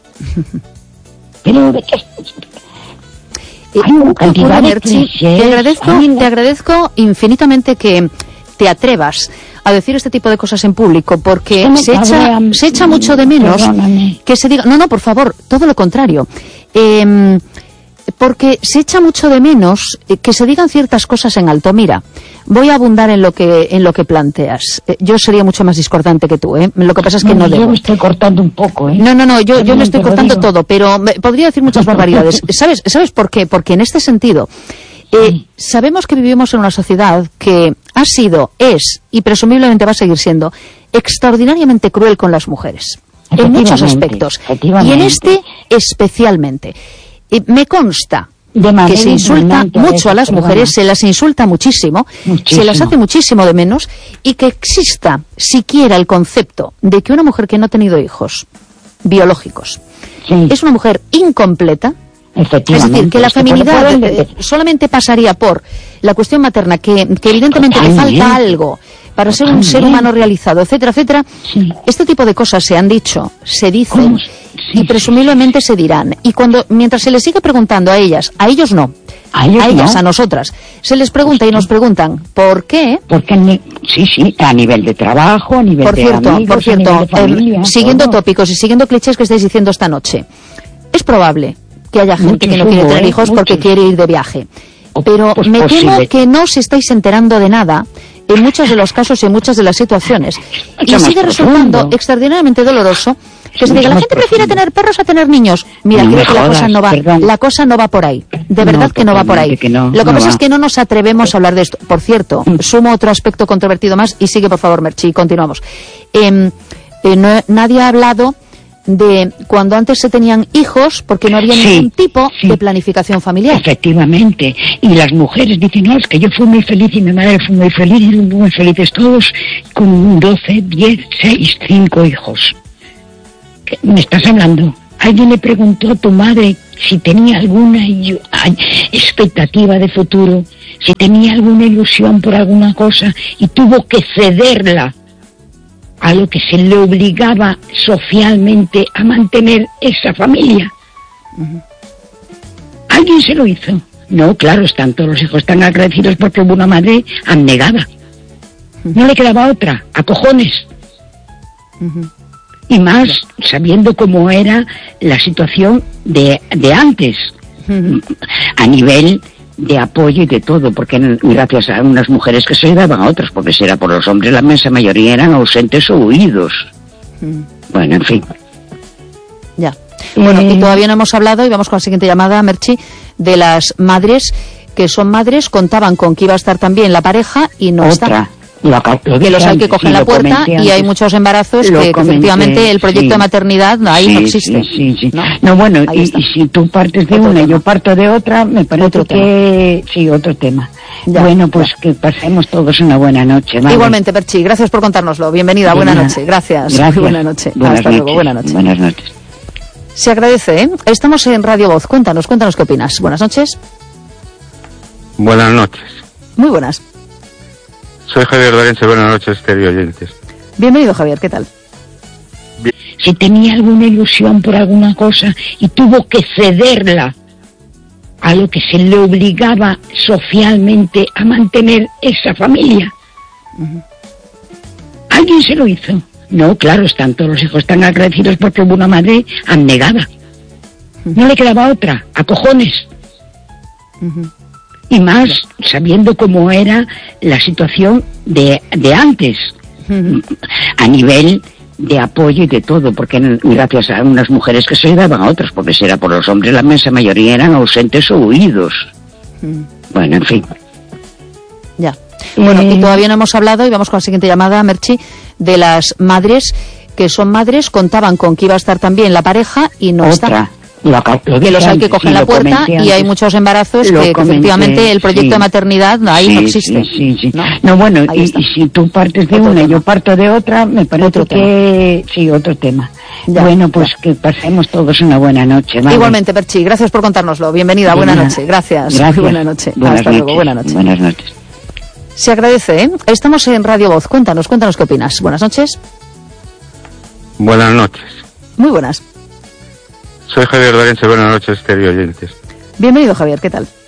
Pero de qué... Hay una cantidad de clichés. Te agradezco, te agradezco infinitamente que te atrevas a decir este tipo de cosas en público, porque se echa, se echa mucho de menos Perdóname. que se diga, no, no, por favor, todo lo contrario, eh, porque se echa mucho de menos que se digan ciertas cosas en alto. Mira, voy a abundar en lo que en lo que planteas. Eh, yo sería mucho más discordante que tú, ¿eh? Lo que pasa es que no, no debo. Yo me estoy cortando un poco, ¿eh? No, no, no, yo, yo me estoy cortando todo, pero me, podría decir muchas barbaridades. ¿Sabes, ¿Sabes por qué? Porque en este sentido... Eh, sabemos que vivimos en una sociedad que ha sido, es y presumiblemente va a seguir siendo extraordinariamente cruel con las mujeres en muchos aspectos y en este especialmente. Eh, me consta que se insulta mucho a las mujeres, se las insulta muchísimo, muchísimo, se las hace muchísimo de menos, y que exista siquiera el concepto de que una mujer que no ha tenido hijos biológicos sí. es una mujer incompleta. Es decir, que la feminidad eh, solamente pasaría por la cuestión materna, que, que evidentemente le falta algo para ser un ser humano realizado, etcétera, etcétera. Sí. Este tipo de cosas se han dicho, se dicen sí, y presumiblemente sí. se dirán. Y cuando mientras se les sigue preguntando a ellas, a ellos no, a, ellos a ellas, no. a nosotras, se les pregunta y nos preguntan ¿por qué? Porque sí, sí, a nivel de trabajo, a nivel por de cierto, amigos, por cierto, a nivel de familia, eh, siguiendo todo. tópicos y siguiendo clichés que estáis diciendo esta noche, es probable que haya gente muchos que no quiere tener hijos ¿eh? porque quiere ir de viaje. Pero pues me posible. temo que no os estáis enterando de nada en muchos de los casos y en muchas de las situaciones. Y sigue resultando extraordinariamente doloroso que se diga, la gente prefiere tener perros a tener niños. Mira, creo que la cosa no va, la cosa no va por ahí. De verdad no, que no va por ahí. No, Lo que no pasa va. es que no nos atrevemos a hablar de esto. Por cierto, sumo otro aspecto controvertido más y sigue, por favor, Merchi, continuamos. Eh, eh, no, nadie ha hablado de cuando antes se tenían hijos, porque no había Sí, ningún tipo sí. de planificación familiar. Efectivamente. Y las mujeres dicen, no, es que yo fui muy feliz y mi madre fue muy feliz y muy felices todos con doce, diez, seis, cinco hijos. ¿Qué me estás hablando? Alguien le preguntó a tu madre si tenía alguna ilu- ay, expectativa de futuro, si tenía alguna ilusión por alguna cosa y tuvo que cederla a lo que se le obligaba socialmente a mantener esa familia. Uh-huh. ¿Alguien se lo hizo? No, claro, están todos los hijos tan agradecidos porque hubo una madre abnegada. Uh-huh. No le quedaba otra, a cojones. Uh-huh. Y más sabiendo cómo era la situación de, de antes, uh-huh. a nivel de apoyo y de todo, porque gracias a unas mujeres que se ayudaban a otras, porque si era por los hombres la inmensa mayoría eran ausentes o huidos. Mm. Bueno, en fin. Ya. Bueno, eh... y todavía no hemos hablado, y vamos con la siguiente llamada, Merchi, de las madres que son madres, contaban con que iba a estar también la pareja y no Otra. está. Lo, lo que los hay que cogen sí, la puerta y hay muchos embarazos que, comenté, que efectivamente el proyecto sí, de maternidad ahí sí, no existe. Sí, sí, sí. No, no bueno, y, y si tú partes de otro una y yo parto de otra, me parece otro que... Tema. Sí, otro tema. Ya, bueno, pues ya. Que pasemos todos una buena noche. ¿Vale? Igualmente, Perchi, gracias por contárnoslo. Bienvenida, buena, buena noche. Gracias. Gracias. Buena noche. Buenas Hasta noches. luego, buena noche. Buenas noches. Se agradece, ¿eh? Estamos en Radio Voz. Cuéntanos, cuéntanos qué opinas. Buenas noches. Buenas noches. Muy buenas. Soy Javier Dorense, buenas noches, queridos oyentes. Bienvenido, Javier, ¿qué tal? Bien. Si tenía alguna ilusión por alguna cosa y tuvo que cederla a lo que se le obligaba socialmente a mantener esa familia. Uh-huh. ¿Alguien se lo hizo? No, claro, están todos los hijos tan agradecidos porque hubo una madre abnegada. Uh-huh. No le quedaba otra, a cojones. Uh-huh. Y más sabiendo cómo era la situación de, de antes, uh-huh. a nivel de apoyo y de todo, porque gracias a unas mujeres que se ayudaban a otras, porque si era por los hombres la inmensa mayoría eran ausentes o huidos. Uh-huh. Bueno, en fin. Ya. Bueno, eh... y todavía no hemos hablado, y vamos con la siguiente llamada, Merchi, de las madres que son madres, contaban con que iba a estar también la pareja y no Otra. está. Lo, lo que los hay que cogen sí, la puerta y hay muchos embarazos que, comenté, que efectivamente el proyecto sí, de maternidad ahí sí, no existe. Sí, sí, sí. No, no bueno, y, y si tú partes de otro una y yo parto de otra, me parece otro que... Tema. Sí, otro tema. Ya, bueno, pues ya. Que pasemos todos una buena noche. ¿Vale? Igualmente, Perchi, gracias por contárnoslo. Bienvenida, buena, buena noche. Gracias. Gracias. Buena noche. Buenas Hasta noches. luego, buena noche. Buenas noches. Se agradece, ¿eh? Estamos en Radio Voz. Cuéntanos, cuéntanos qué opinas. Buenas noches. Buenas noches. Muy buenas. Soy Javier Dorense, buenas noches, queridos oyentes. Bienvenido, Javier, ¿qué tal?